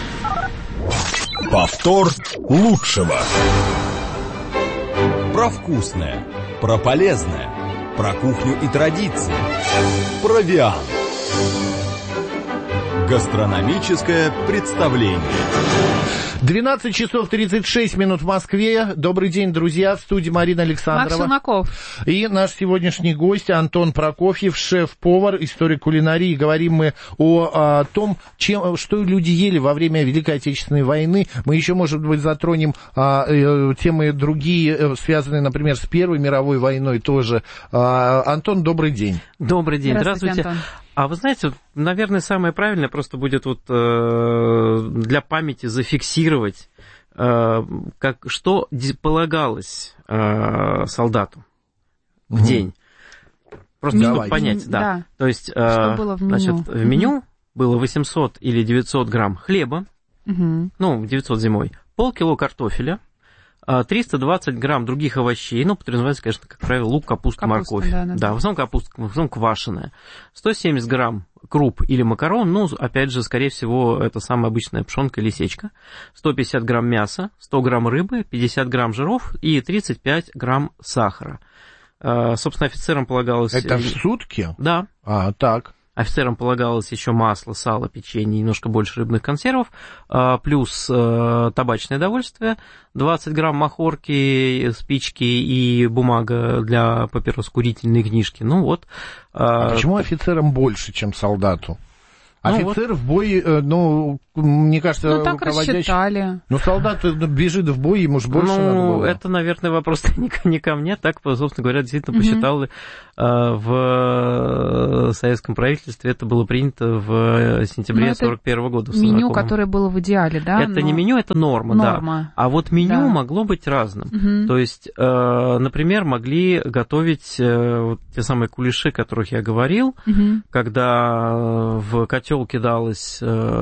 Speaker 13: Повтор лучшего. Про вкусное, про полезное, про кухню и традиции. Провиант. Гастрономическое представление.
Speaker 6: двенадцать часов тридцать шесть минут в Москве. Добрый день, друзья. В студии Марина Александрова.
Speaker 3: Макс Челноков.
Speaker 6: И наш сегодняшний гость Антон Прокофьев, шеф-повар, историк кулинарии. Говорим мы о, о том, чем, что люди ели во время Великой Отечественной войны. Мы еще, может быть, затронем а, э, темы другие, связанные, например, с Первой мировой войной тоже. А, Антон, добрый день.
Speaker 7: Добрый день. Здравствуйте. Здравствуйте. А вы знаете, вот, наверное, самое правильное просто будет вот, э, для памяти зафиксировать, э, как, что полагалось э, солдату в угу. день. Просто Давай. чтобы понять, да. да. То есть, э, что было в меню? Значит, в меню угу. было восемьсот или девятьсот грамм хлеба, угу. ну, девятьсот зимой, полкило картофеля, триста двадцать грамм других овощей, ну, подразумевается, конечно, как правило, лук, капуста, капуста морковь. Да, да, да. да, в основном капуста, в основном квашеная. сто семьдесят грамм круп или макарон, ну, опять же, скорее всего, это самая обычная пшенка или сечка, сто пятьдесят грамм мяса, сто грамм рыбы, пятьдесят грамм жиров и тридцать пять грамм сахара. Собственно, офицерам полагалось...
Speaker 6: Это в сутки?
Speaker 7: Да.
Speaker 6: А, так.
Speaker 7: Офицерам полагалось еще масло, сало, печенье, немножко больше рыбных консервов, плюс табачное довольствие, двадцать грамм махорки, спички и бумага для папирос, курительные книжки. Ну вот.
Speaker 6: А почему офицерам больше, чем солдату? Офицер ну, вот. в бой, ну, мне кажется,
Speaker 3: ну, так рассчитали.
Speaker 6: Ну, солдат бежит в бой, ему же больше ну, надо было.
Speaker 7: Ну, это, наверное, вопрос не, не ко мне, так, собственно говоря, действительно посчитал, mm-hmm. в советском правительстве это было принято в сентябре сорок первого года. В
Speaker 3: меню, которое было в идеале, да?
Speaker 7: Это
Speaker 3: но...
Speaker 7: не меню, это норма, норма. Да. А вот меню да. могло быть разным. Mm-hmm. То есть, например, могли готовить вот те самые кулеши, о которых я говорил, mm-hmm. когда в котел кидалось,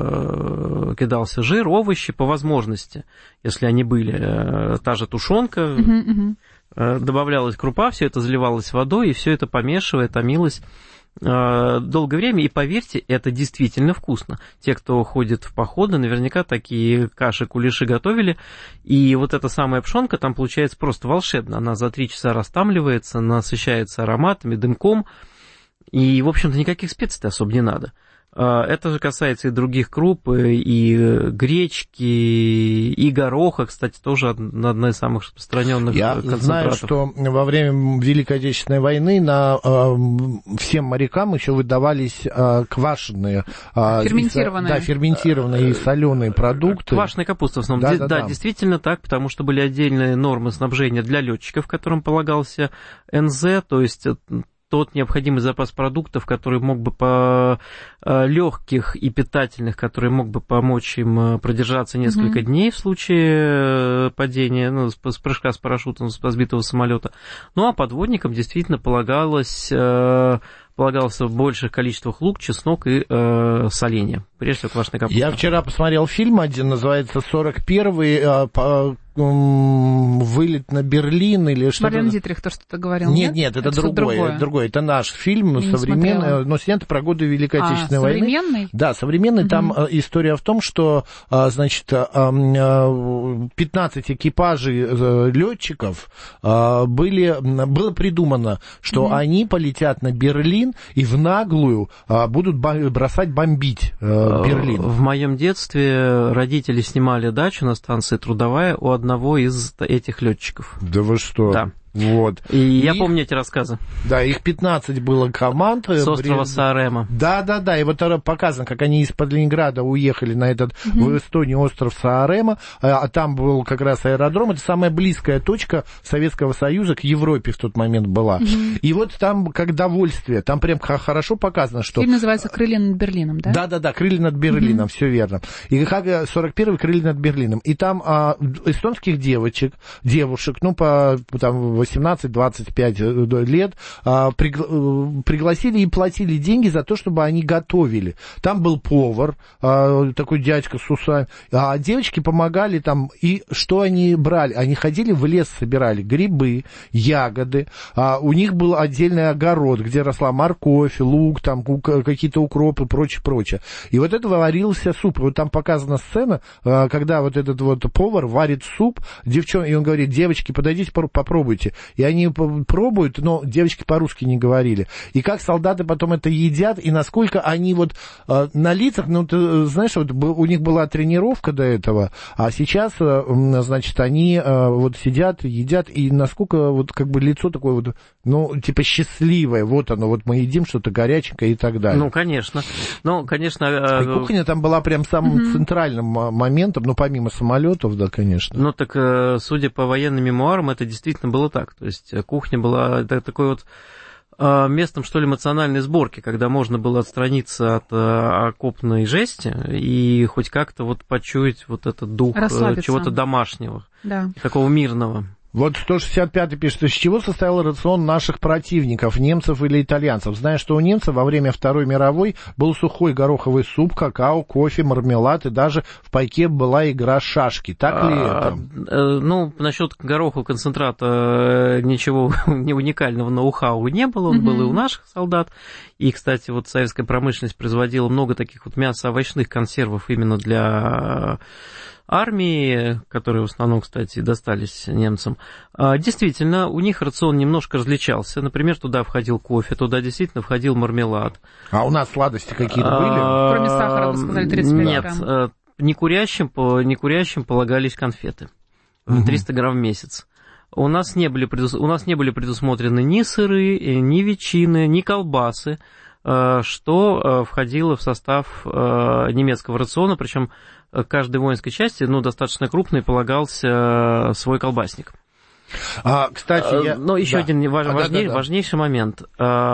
Speaker 7: кидался жир, овощи по возможности, если они были. Та же тушенка, uh-huh, uh-huh. добавлялась крупа, все это заливалось водой, и все это помешивая, томилось долгое время. И поверьте, это действительно вкусно. Те, кто ходит в походы, наверняка такие каши, кулеши готовили. И вот эта самая пшенка там получается просто волшебно. Она за три часа растамливается, насыщается ароматами, дымком. И, в общем-то, никаких специй особо не надо. Это же касается и других круп, и гречки, и гороха, кстати, тоже одна из самых распространенных концентратов.
Speaker 6: Я знаю, что во время Великой Отечественной войны на, э, всем морякам еще выдавались э, квашеные, э,
Speaker 3: ферментированные.
Speaker 6: И, да, ферментированные и соленые продукты.
Speaker 7: Квашеная капуста в основном. Да, да, да, да, действительно так, потому что были отдельные нормы снабжения для летчиков, которым полагался эн зэ, то есть тот необходимый запас продуктов, который мог бы по легких и питательных, который мог бы помочь им продержаться несколько mm-hmm. дней в случае падения, ну, с прыжка с парашютом, с сбитого самолета. Ну, а подводникам действительно полагалось, полагался в больших количествах лук, чеснок и э, соленья, прежде всего квашеная капуста.
Speaker 6: Я вчера посмотрел фильм один, называется «сорок первый», э, по, вылет на Берлин или что-то.
Speaker 3: Марлен Дитрих то что-то говорил,
Speaker 6: нет? Нет, нет, это, это другое, другое. другое. Это наш фильм, я современный, но снят про годы Великой а, Отечественной войны.
Speaker 3: Современный?
Speaker 6: Да, современный. Угу. Там э, история в том, что, э, значит, э, э, пятнадцать экипажей э, летчиков э, были, было придумано, что угу. они полетят на Берлин и в наглую э, будут бросать бомбить э, Берлин.
Speaker 7: В моем детстве родители снимали дачу на станции Трудовая у одного из этих летчиков.
Speaker 6: Да вы что?
Speaker 7: Да.
Speaker 6: Вот.
Speaker 7: И, и я помню эти рассказы.
Speaker 6: Да, их пятнадцать было команд.
Speaker 7: С острова Саарема.
Speaker 6: Да, да, да. И вот показано, как они из-под Ленинграда уехали на этот, угу. в Эстонию, остров Саарема, а, а там был как раз аэродром. Это самая близкая точка Советского Союза к Европе в тот момент была. Угу. И вот там как довольствие, там прям хорошо показано, что...
Speaker 3: Фильм называется «Крылья над Берлином», да?
Speaker 6: Да, да, да, «Крылья над Берлином», угу. все верно. И как сорок первый «Крылья над Берлином». И там а, эстонских девочек, девушек, ну, по там восемнадцать-двадцать пять лет, а, пригла- пригласили и платили деньги за то, чтобы они готовили. Там был повар, а, такой дядька с усами, а девочки помогали там, и что они брали? Они ходили в лес, собирали грибы, ягоды, а, у них был отдельный огород, где росла морковь, лук, там какие-то укропы, прочее, прочее. И вот это варился суп. И вот там показана сцена, а, когда вот этот вот повар варит суп, девчон, и он говорит: девочки, подойдите, попробуйте. И они пробуют, но девочки по-русски не говорили. И как солдаты потом это едят, и насколько они вот э, на лицах, ну, ты знаешь, вот у них была тренировка до этого, а сейчас, э, значит, они э, вот сидят, едят, и насколько вот как бы лицо такое вот, ну, типа счастливое, вот оно, вот мы едим что-то горяченькое и так далее.
Speaker 7: Ну, конечно. Ну, конечно. Э...
Speaker 6: И кухня там была прям самым mm-hmm. центральным моментом, ну, помимо самолетов, да, конечно.
Speaker 7: Ну, так, э, судя по военным мемуарам, это действительно было так. То есть кухня была такой вот местом, что ли, эмоциональной сборки, когда можно было отстраниться от окопной жести и хоть как-то вот почуять вот этот дух чего-то домашнего,
Speaker 3: да.
Speaker 7: такого мирного.
Speaker 6: Вот сто шестьдесят пятый пишет, из чего состоял рацион наших противников, немцев или итальянцев? Знаю, что у немцев во время Второй мировой был сухой гороховый суп, какао, кофе, мармелад, и даже в пайке была игра шашки. Так ли это?
Speaker 7: А, ну, насчет горохового концентрата ничего не уникального ноу-хау не было, он mm-hmm. был и у наших солдат. И, кстати, вот советская промышленность производила много таких вот мясо-овощных консервов именно для армии, которые в основном, кстати, достались немцам. Действительно, у них рацион немножко различался. Например, туда входил кофе, туда действительно входил мармелад.
Speaker 6: А у нас сладости какие-то были?
Speaker 3: Кроме сахара, вы сказали, тридцать пять грамм.
Speaker 7: Нет, некурящим, некурящим полагались конфеты. триста грамм в месяц. У нас, не были предус... у нас не были предусмотрены ни сыры, ни ветчины, ни колбасы, что входило в состав немецкого рациона, причем каждой воинской части, ну, достаточно крупный, полагался свой колбасник.
Speaker 6: А, кстати, я...
Speaker 7: Но еще да. один важ...
Speaker 6: а,
Speaker 7: важней...
Speaker 6: да, да, да.
Speaker 7: важнейший момент.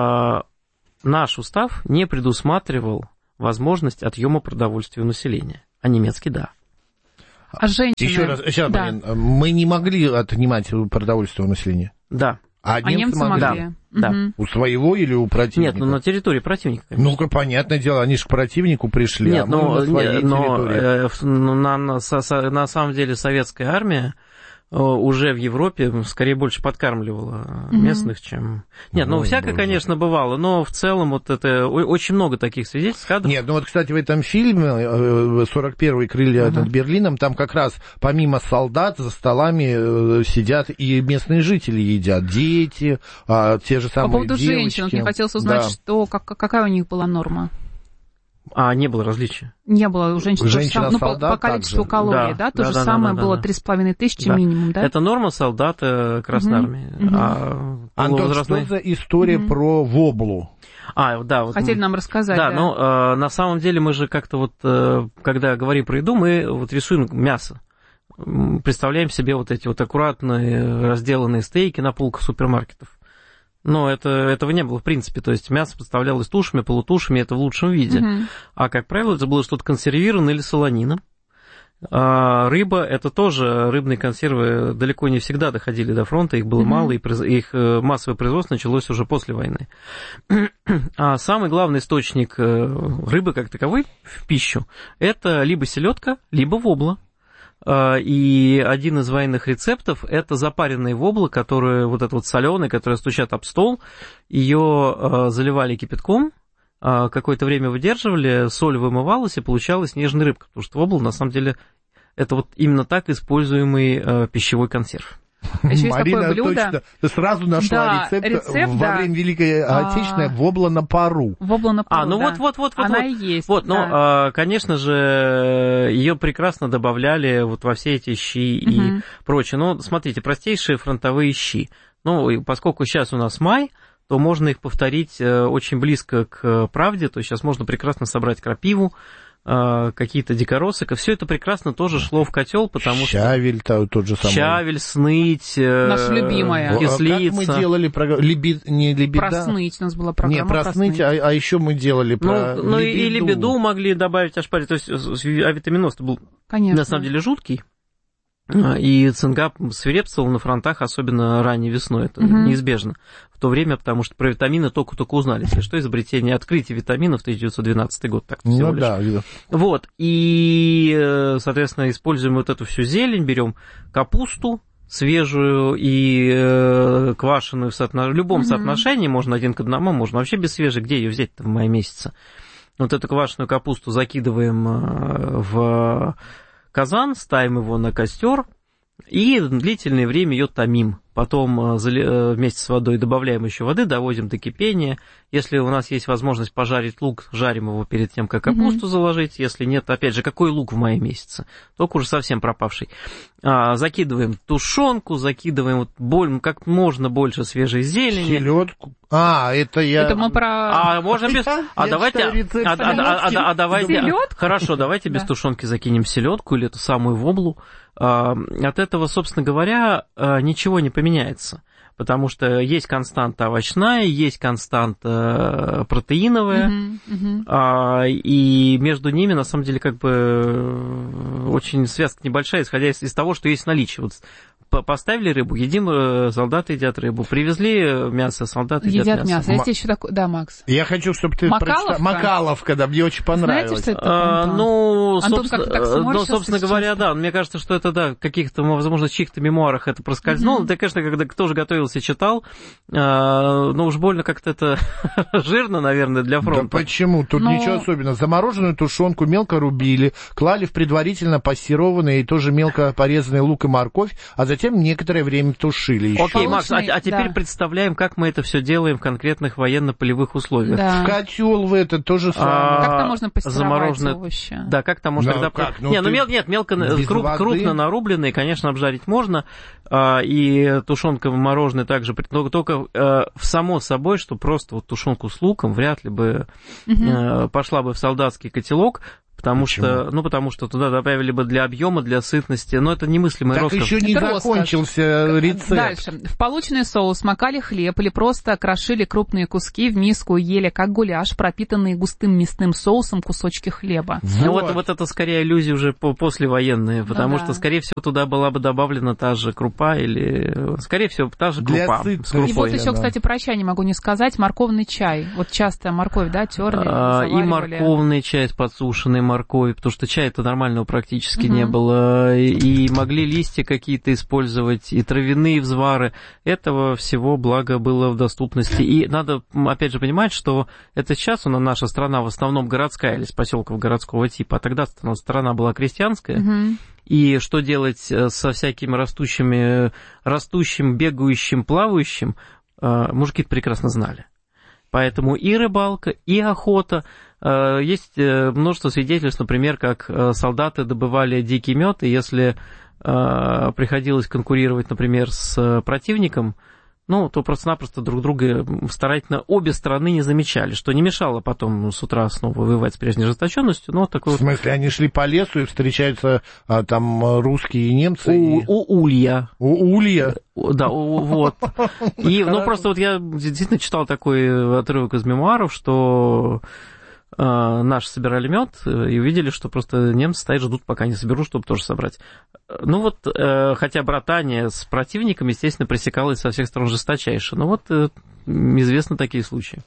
Speaker 7: Наш устав не предусматривал возможность отъема продовольствия у населения, а немецкий – да.
Speaker 3: А женщины...
Speaker 6: Еще раз, сейчас,
Speaker 3: да.
Speaker 6: блин, мы не могли отнимать продовольствие у населения?
Speaker 7: Да.
Speaker 6: А,
Speaker 3: а немцы, немцы
Speaker 6: могли?
Speaker 3: могли?
Speaker 7: Да.
Speaker 3: Угу.
Speaker 6: У своего или у противника?
Speaker 7: Нет, ну на территории противника, конечно.
Speaker 6: Ну-ка, понятное дело, они же к противнику пришли,
Speaker 7: Нет,
Speaker 6: а мы
Speaker 7: но,
Speaker 6: на своей
Speaker 7: но,
Speaker 6: территории.
Speaker 7: Э, на, на, на, на самом деле советская армия уже в Европе скорее больше подкармливала mm-hmm. местных, чем... Нет, ну, ну всякое, боже. конечно, бывало, но в целом вот это очень много таких свидетельств, кадров.
Speaker 6: Нет, ну вот, кстати, в этом фильме сорок первый «Крылья uh-huh. над Берлином», там как раз помимо солдат за столами сидят и местные жители едят, дети, те же самые
Speaker 3: девочки. По поводу
Speaker 6: девочки.
Speaker 3: женщин, вот мне хотелось узнать, да. что, как, какая у них была норма?
Speaker 7: А, не было различия?
Speaker 3: Не было у женщин.
Speaker 6: Женщина
Speaker 3: ну, по, по количеству также. калорий, да? да? То да, же да, самое да, да, было три с половиной тысячи да. минимум, да?
Speaker 7: Это норма солдата Красной Армии.
Speaker 3: Угу.
Speaker 6: А Антон, возрастной... что за история угу. про воблу?
Speaker 7: А, да. Вот,
Speaker 3: хотели нам рассказать, да.
Speaker 7: Да, ну, э, на самом деле мы же как-то вот, э, когда говорим про еду, мы вот рисуем мясо. Представляем себе вот эти вот аккуратные разделанные стейки на полках супермаркетов. Но это, этого не было в принципе, то есть мясо поставлялось тушами, полутушами, это в лучшем виде. Uh-huh. А, как правило, это было что-то консервированное или солонина. А рыба, это тоже, рыбные консервы далеко не всегда доходили до фронта, их было uh-huh. мало, и их массовое производство началось уже после войны. А самый главный источник рыбы как таковой в пищу, это либо селедка, либо вобла. И один из военных рецептов – это запаренные воблы, которые, вот это вот соленые, которые стучат об стол, ее заливали кипятком, какое-то время выдерживали, соль вымывалась, и получалась нежная рыбка, потому что вобла, на самом деле, это вот именно так используемый пищевой консерв.
Speaker 3: Еще
Speaker 6: Марина,
Speaker 3: есть такое блюдо.
Speaker 6: Точно, ты сразу нашла да, рецепт, рецепт во да. время Великой Отечественной а... вобла на пару.
Speaker 3: Вобла на пару,
Speaker 7: А, ну
Speaker 3: да.
Speaker 7: вот, вот, вот, вот.
Speaker 3: Она
Speaker 7: вот.
Speaker 3: и есть.
Speaker 7: Вот,
Speaker 3: да.
Speaker 7: ну, конечно же, ее прекрасно добавляли вот во все эти щи угу. и прочее. Ну, смотрите, простейшие фронтовые щи. Ну, поскольку сейчас у нас май, то можно их повторить очень близко к правде. То есть сейчас можно прекрасно собрать крапиву, какие-то дикоросы, все это прекрасно тоже шло в котел, потому
Speaker 6: щавель,
Speaker 7: что...
Speaker 6: Щавель, тот же самый.
Speaker 7: Щавель, сныть,
Speaker 3: наша любимая.
Speaker 7: Кислица.
Speaker 6: Как мы делали, про... Либи... не лебеда?
Speaker 3: Просныть, у нас была программа.
Speaker 6: Не, просныть, а, а еще мы делали про
Speaker 7: ну, ну, и лебеду могли добавить ошпари, то есть авитаминоз был
Speaker 3: Конечно.
Speaker 7: на самом деле жуткий. И цинга свирепствовал на фронтах, особенно ранней весной, это угу. неизбежно в то время, потому что про витамины только-только узнали, если что, изобретение, открытие витаминов, тысяча девятьсот двенадцатый год, так всего
Speaker 6: ну,
Speaker 7: лишь.
Speaker 6: Да, да.
Speaker 7: Вот, и, соответственно, используем вот эту всю зелень, берем капусту свежую и э, квашеную в, соотно... в любом угу. соотношении, можно один к одному, можно вообще без свежей, где ее взять-то в мае месяце. Вот эту квашеную капусту закидываем в казан, ставим его на костер и длительное время ее томим. Потом вместе с водой добавляем еще воды, доводим до кипения. Если у нас есть возможность пожарить лук, жарим его перед тем, как капусту mm-hmm. заложить. Если нет, опять же, какой лук в мае месяце? Только уже совсем пропавший. А, закидываем тушенку, закидываем вот боль, как можно больше свежей зелени.
Speaker 6: Селедку. А, это я...
Speaker 3: Это мы про...
Speaker 7: А, можно без... А давайте... А, а, а, а давайте... Хорошо, давайте без тушенки закинем селедку или эту самую воблу. От этого, собственно говоря, ничего не поменяется, потому что есть константа овощная, есть константа протеиновая, uh-huh, uh-huh. и между ними, на самом деле, как бы очень связка небольшая, исходя из, из того, что есть в наличии. Вот поставили рыбу, едим, солдаты едят рыбу. Привезли мясо, солдаты едят,
Speaker 3: едят
Speaker 7: мясо.
Speaker 3: мясо. Есть еще такое... Да, Макс.
Speaker 6: Я хочу, чтобы ты
Speaker 3: Макаловка?
Speaker 6: прочитал. Макаловка, да, мне очень понравилось.
Speaker 3: Знаете, что это такое,
Speaker 7: а, ну,
Speaker 3: Антон
Speaker 7: собственно,
Speaker 3: ну,
Speaker 7: собственно говоря, да. Мне кажется, что это, да, в каких-то, возможно, чьих-то мемуарах это проскользнуло. Mm-hmm. Да, конечно, когда кто же готовился, читал. А, но уж больно как-то это жирно, наверное, для фронта.
Speaker 6: Да почему? Тут но... ничего особенного. Замороженную тушенку мелко рубили, клали в предварительно пассерованный и тоже мелко порезанный лук и морковь, а затем некоторое время тушили еще.
Speaker 7: Окей, Макс, а, а теперь
Speaker 3: да.
Speaker 7: представляем, как мы это все делаем в конкретных военно-полевых условиях.
Speaker 6: Да. В котел в это то же самое. А,
Speaker 3: как там можно пастеровать
Speaker 7: замороженное...
Speaker 3: овощи?
Speaker 7: Да, как там можно...
Speaker 6: Ну,
Speaker 7: тогда...
Speaker 6: как? Ну,
Speaker 7: не, ну нет, мелко, круп, крупно нарубленные, конечно, обжарить можно, а, и тушенка мороженая также, только, только а, само собой, что просто вот тушенку с луком вряд ли бы угу. а, пошла бы в солдатский котелок. Потому Почему? что, ну, потому что туда добавили бы для объема, для сытности, но это немыслимая роскошь.
Speaker 6: Так еще не это закончился роскошь. Рецепт.
Speaker 3: Дальше. В полученный соус макали хлеб или просто крошили крупные куски в миску и ели как гуляш, пропитанные густым мясным соусом кусочки хлеба.
Speaker 7: Вот. Ну, вот, вот это скорее иллюзии уже послевоенные, потому ну, да. что, скорее всего, туда была бы добавлена та же крупа или, скорее всего, та же крупа. С крупой.
Speaker 3: И вот еще, да. кстати, про чай не могу не сказать, морковный чай. Вот часто морковь, да, терли, а,
Speaker 7: и морковный чай подсушенный, моркови, потому что чая-то нормального практически uh-huh. не было, и могли листья какие-то использовать, и травяные взвары. Этого всего, благо, было в доступности. И надо, опять же, понимать, что это сейчас у нас наша страна в основном городская или с поселков городского типа, а тогда страна была крестьянская. Uh-huh. И что делать со всякими растущими, растущим, бегающим, плавающим, мужики-то прекрасно знали. Поэтому и рыбалка, и охота. Есть множество свидетельств, например, как солдаты добывали дикий мед, и если приходилось конкурировать, например, с противником, ну, то просто-напросто друг друга старательно обе стороны не замечали, что не мешало потом с утра снова воевать с прежней ожесточенностью. Но такой
Speaker 6: в смысле, вот... они шли по лесу и встречаются а, там русские и немцы?
Speaker 7: У,
Speaker 6: и...
Speaker 7: у улья.
Speaker 6: У улья?
Speaker 7: Да, вот. И, ну, просто вот я действительно читал такой отрывок из мемуаров, что... Наши собирали мед и увидели, что просто немцы стоят, ждут, пока не соберут, чтобы тоже собрать. Ну вот, хотя братание с противником, естественно, пресекалось со всех сторон жесточайше. Но вот известны такие случаи.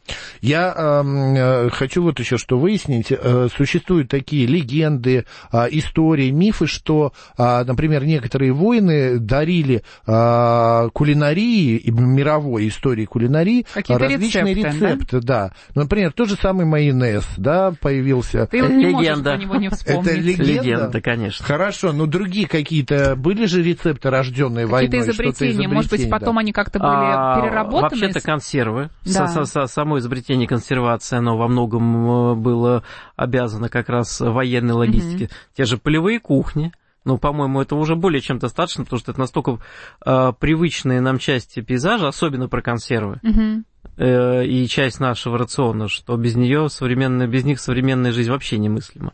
Speaker 6: Я э, хочу вот еще что выяснить. Э, существуют такие легенды, э, истории, мифы, что, э, например, некоторые воины дарили э, кулинарии, мировой истории кулинарии,
Speaker 3: какие-то
Speaker 6: различные
Speaker 3: рецепты,
Speaker 6: рецепты. Да? Да. Например, тот же самый майонез, да, появился.
Speaker 3: Ты не можешь про него не вспомнить.
Speaker 6: Это легенда?
Speaker 7: Легенда, конечно.
Speaker 6: Хорошо, но другие какие-то были же рецепты, рожденные войной?
Speaker 3: Какие-то изобретения, изобретения, может быть, потом
Speaker 6: да.
Speaker 3: они как-то были а, переработаны?
Speaker 7: Вообще-то консервы.
Speaker 3: Да.
Speaker 7: Со, со, само изобретение консервации, оно во многом было обязано как раз военной логистике. Mm-hmm. Те же полевые кухни. Ну, по-моему, это уже более чем достаточно, потому что это настолько э, привычные нам части пейзажа, особенно про консервы, mm-hmm. э, и часть нашего рациона, что без нее современная, без них современная жизнь вообще немыслима.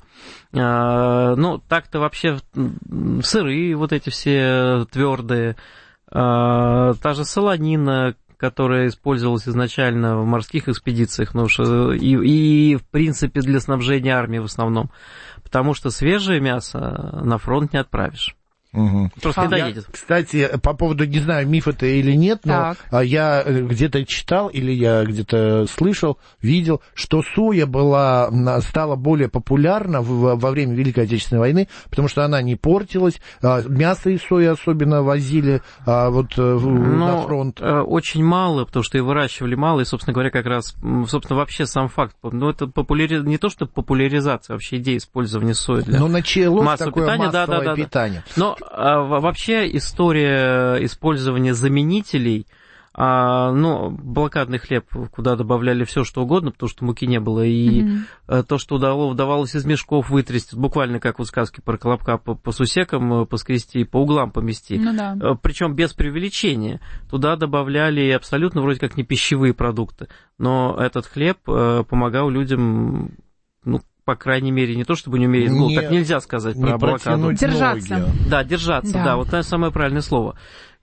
Speaker 7: Э, ну, так-то вообще сыры, вот эти все твердые, э, та же солонина, которая использовалась изначально в морских экспедициях, ну, и, и, в принципе, для снабжения армии в основном. Потому что свежее мясо на фронт не отправишь.
Speaker 6: Угу.
Speaker 7: Просто не доедет.
Speaker 6: Кстати, по поводу, не знаю, миф это или нет, но так. я где-то читал или я где-то слышал, видел, что соя была, стала более популярна во время Великой Отечественной войны, потому что она не портилась, мясо из сои особенно возили вот
Speaker 7: но
Speaker 6: на фронт.
Speaker 7: Очень мало, потому что и выращивали мало, и, собственно говоря, как раз, собственно, вообще сам факт, ну, это популяри... не то, что популяризация, вообще идея использования сои для
Speaker 6: но началось
Speaker 7: массового
Speaker 6: такое
Speaker 7: питания,
Speaker 6: массовое
Speaker 7: да, да, да,
Speaker 6: питание.
Speaker 7: Но а, вообще история использования заменителей, а, ну, блокадный хлеб, куда добавляли все что угодно, потому что муки не было, и mm-hmm. то, что удалось, удавалось из мешков вытрясти, буквально как вот сказки про Колобка, по, по сусекам поскрести, по углам помести,
Speaker 3: ну, да.
Speaker 7: Причем без преувеличения. Туда добавляли абсолютно вроде как не пищевые продукты, но этот хлеб помогал людям, ну, по крайней мере, не то чтобы не умереть, ну, так нельзя сказать
Speaker 6: не
Speaker 7: про блокаду.
Speaker 3: Держаться.
Speaker 7: Да, держаться, да, да вот это самое правильное слово.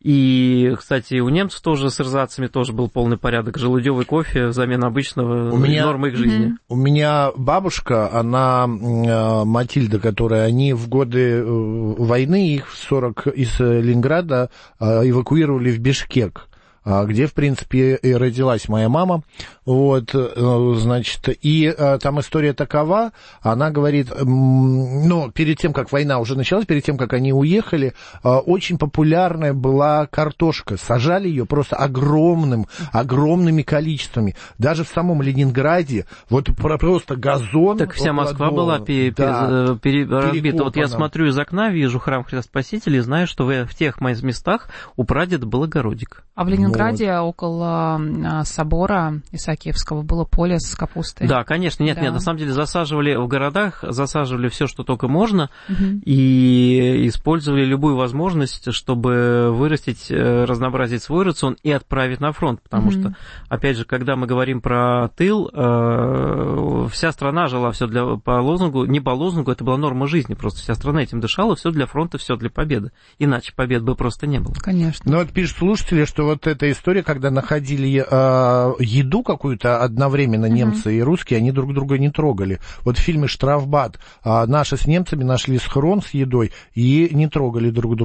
Speaker 7: И, кстати, у немцев тоже с эрзацами тоже был полный порядок. Желудевый кофе взамен обычного, у меня, нормы их жизни.
Speaker 6: Mm-hmm. У меня бабушка, она, Матильда, которая, они в годы войны, их в сорок из Ленинграда эвакуировали в Бишкек, где, в принципе, и родилась моя мама. Вот, значит, и там история такова, она говорит, ну, перед тем, как война уже началась, перед тем, как они уехали, очень популярная была картошка. Сажали ее просто огромным, огромными количествами. Даже в самом Ленинграде, вот просто газон.
Speaker 7: Так вся Москва дома, была пере, да, пере, разбита. Вот я смотрю из окна, вижу храм Христа Спасителя и знаю, что в, в тех местах у прадеда был огородик.
Speaker 3: А в Ленинграде вот. около собора Исаакиевского было поле с капустой.
Speaker 7: Да, конечно, нет, да. нет, на самом деле засаживали в городах, засаживали все, что только можно, угу. и использовали любую возможность, чтобы вырастить, разнообразить свой рацион и отправить на фронт, потому угу. что, опять же, когда мы говорим про тыл, вся страна жила все для, по лозунгу, не по лозунгу, это была норма жизни, просто вся страна этим дышала, все для фронта, все для победы, иначе побед бы просто не было.
Speaker 3: Конечно.
Speaker 6: Ну, вот пишут слушатели, что вот эта история, когда находили э, еду какую-то одновременно, немцы uh-huh. и русские, они друг друга не трогали. Вот в фильме «Штрафбат» э, наши с немцами нашли схрон с едой и не трогали друг друга.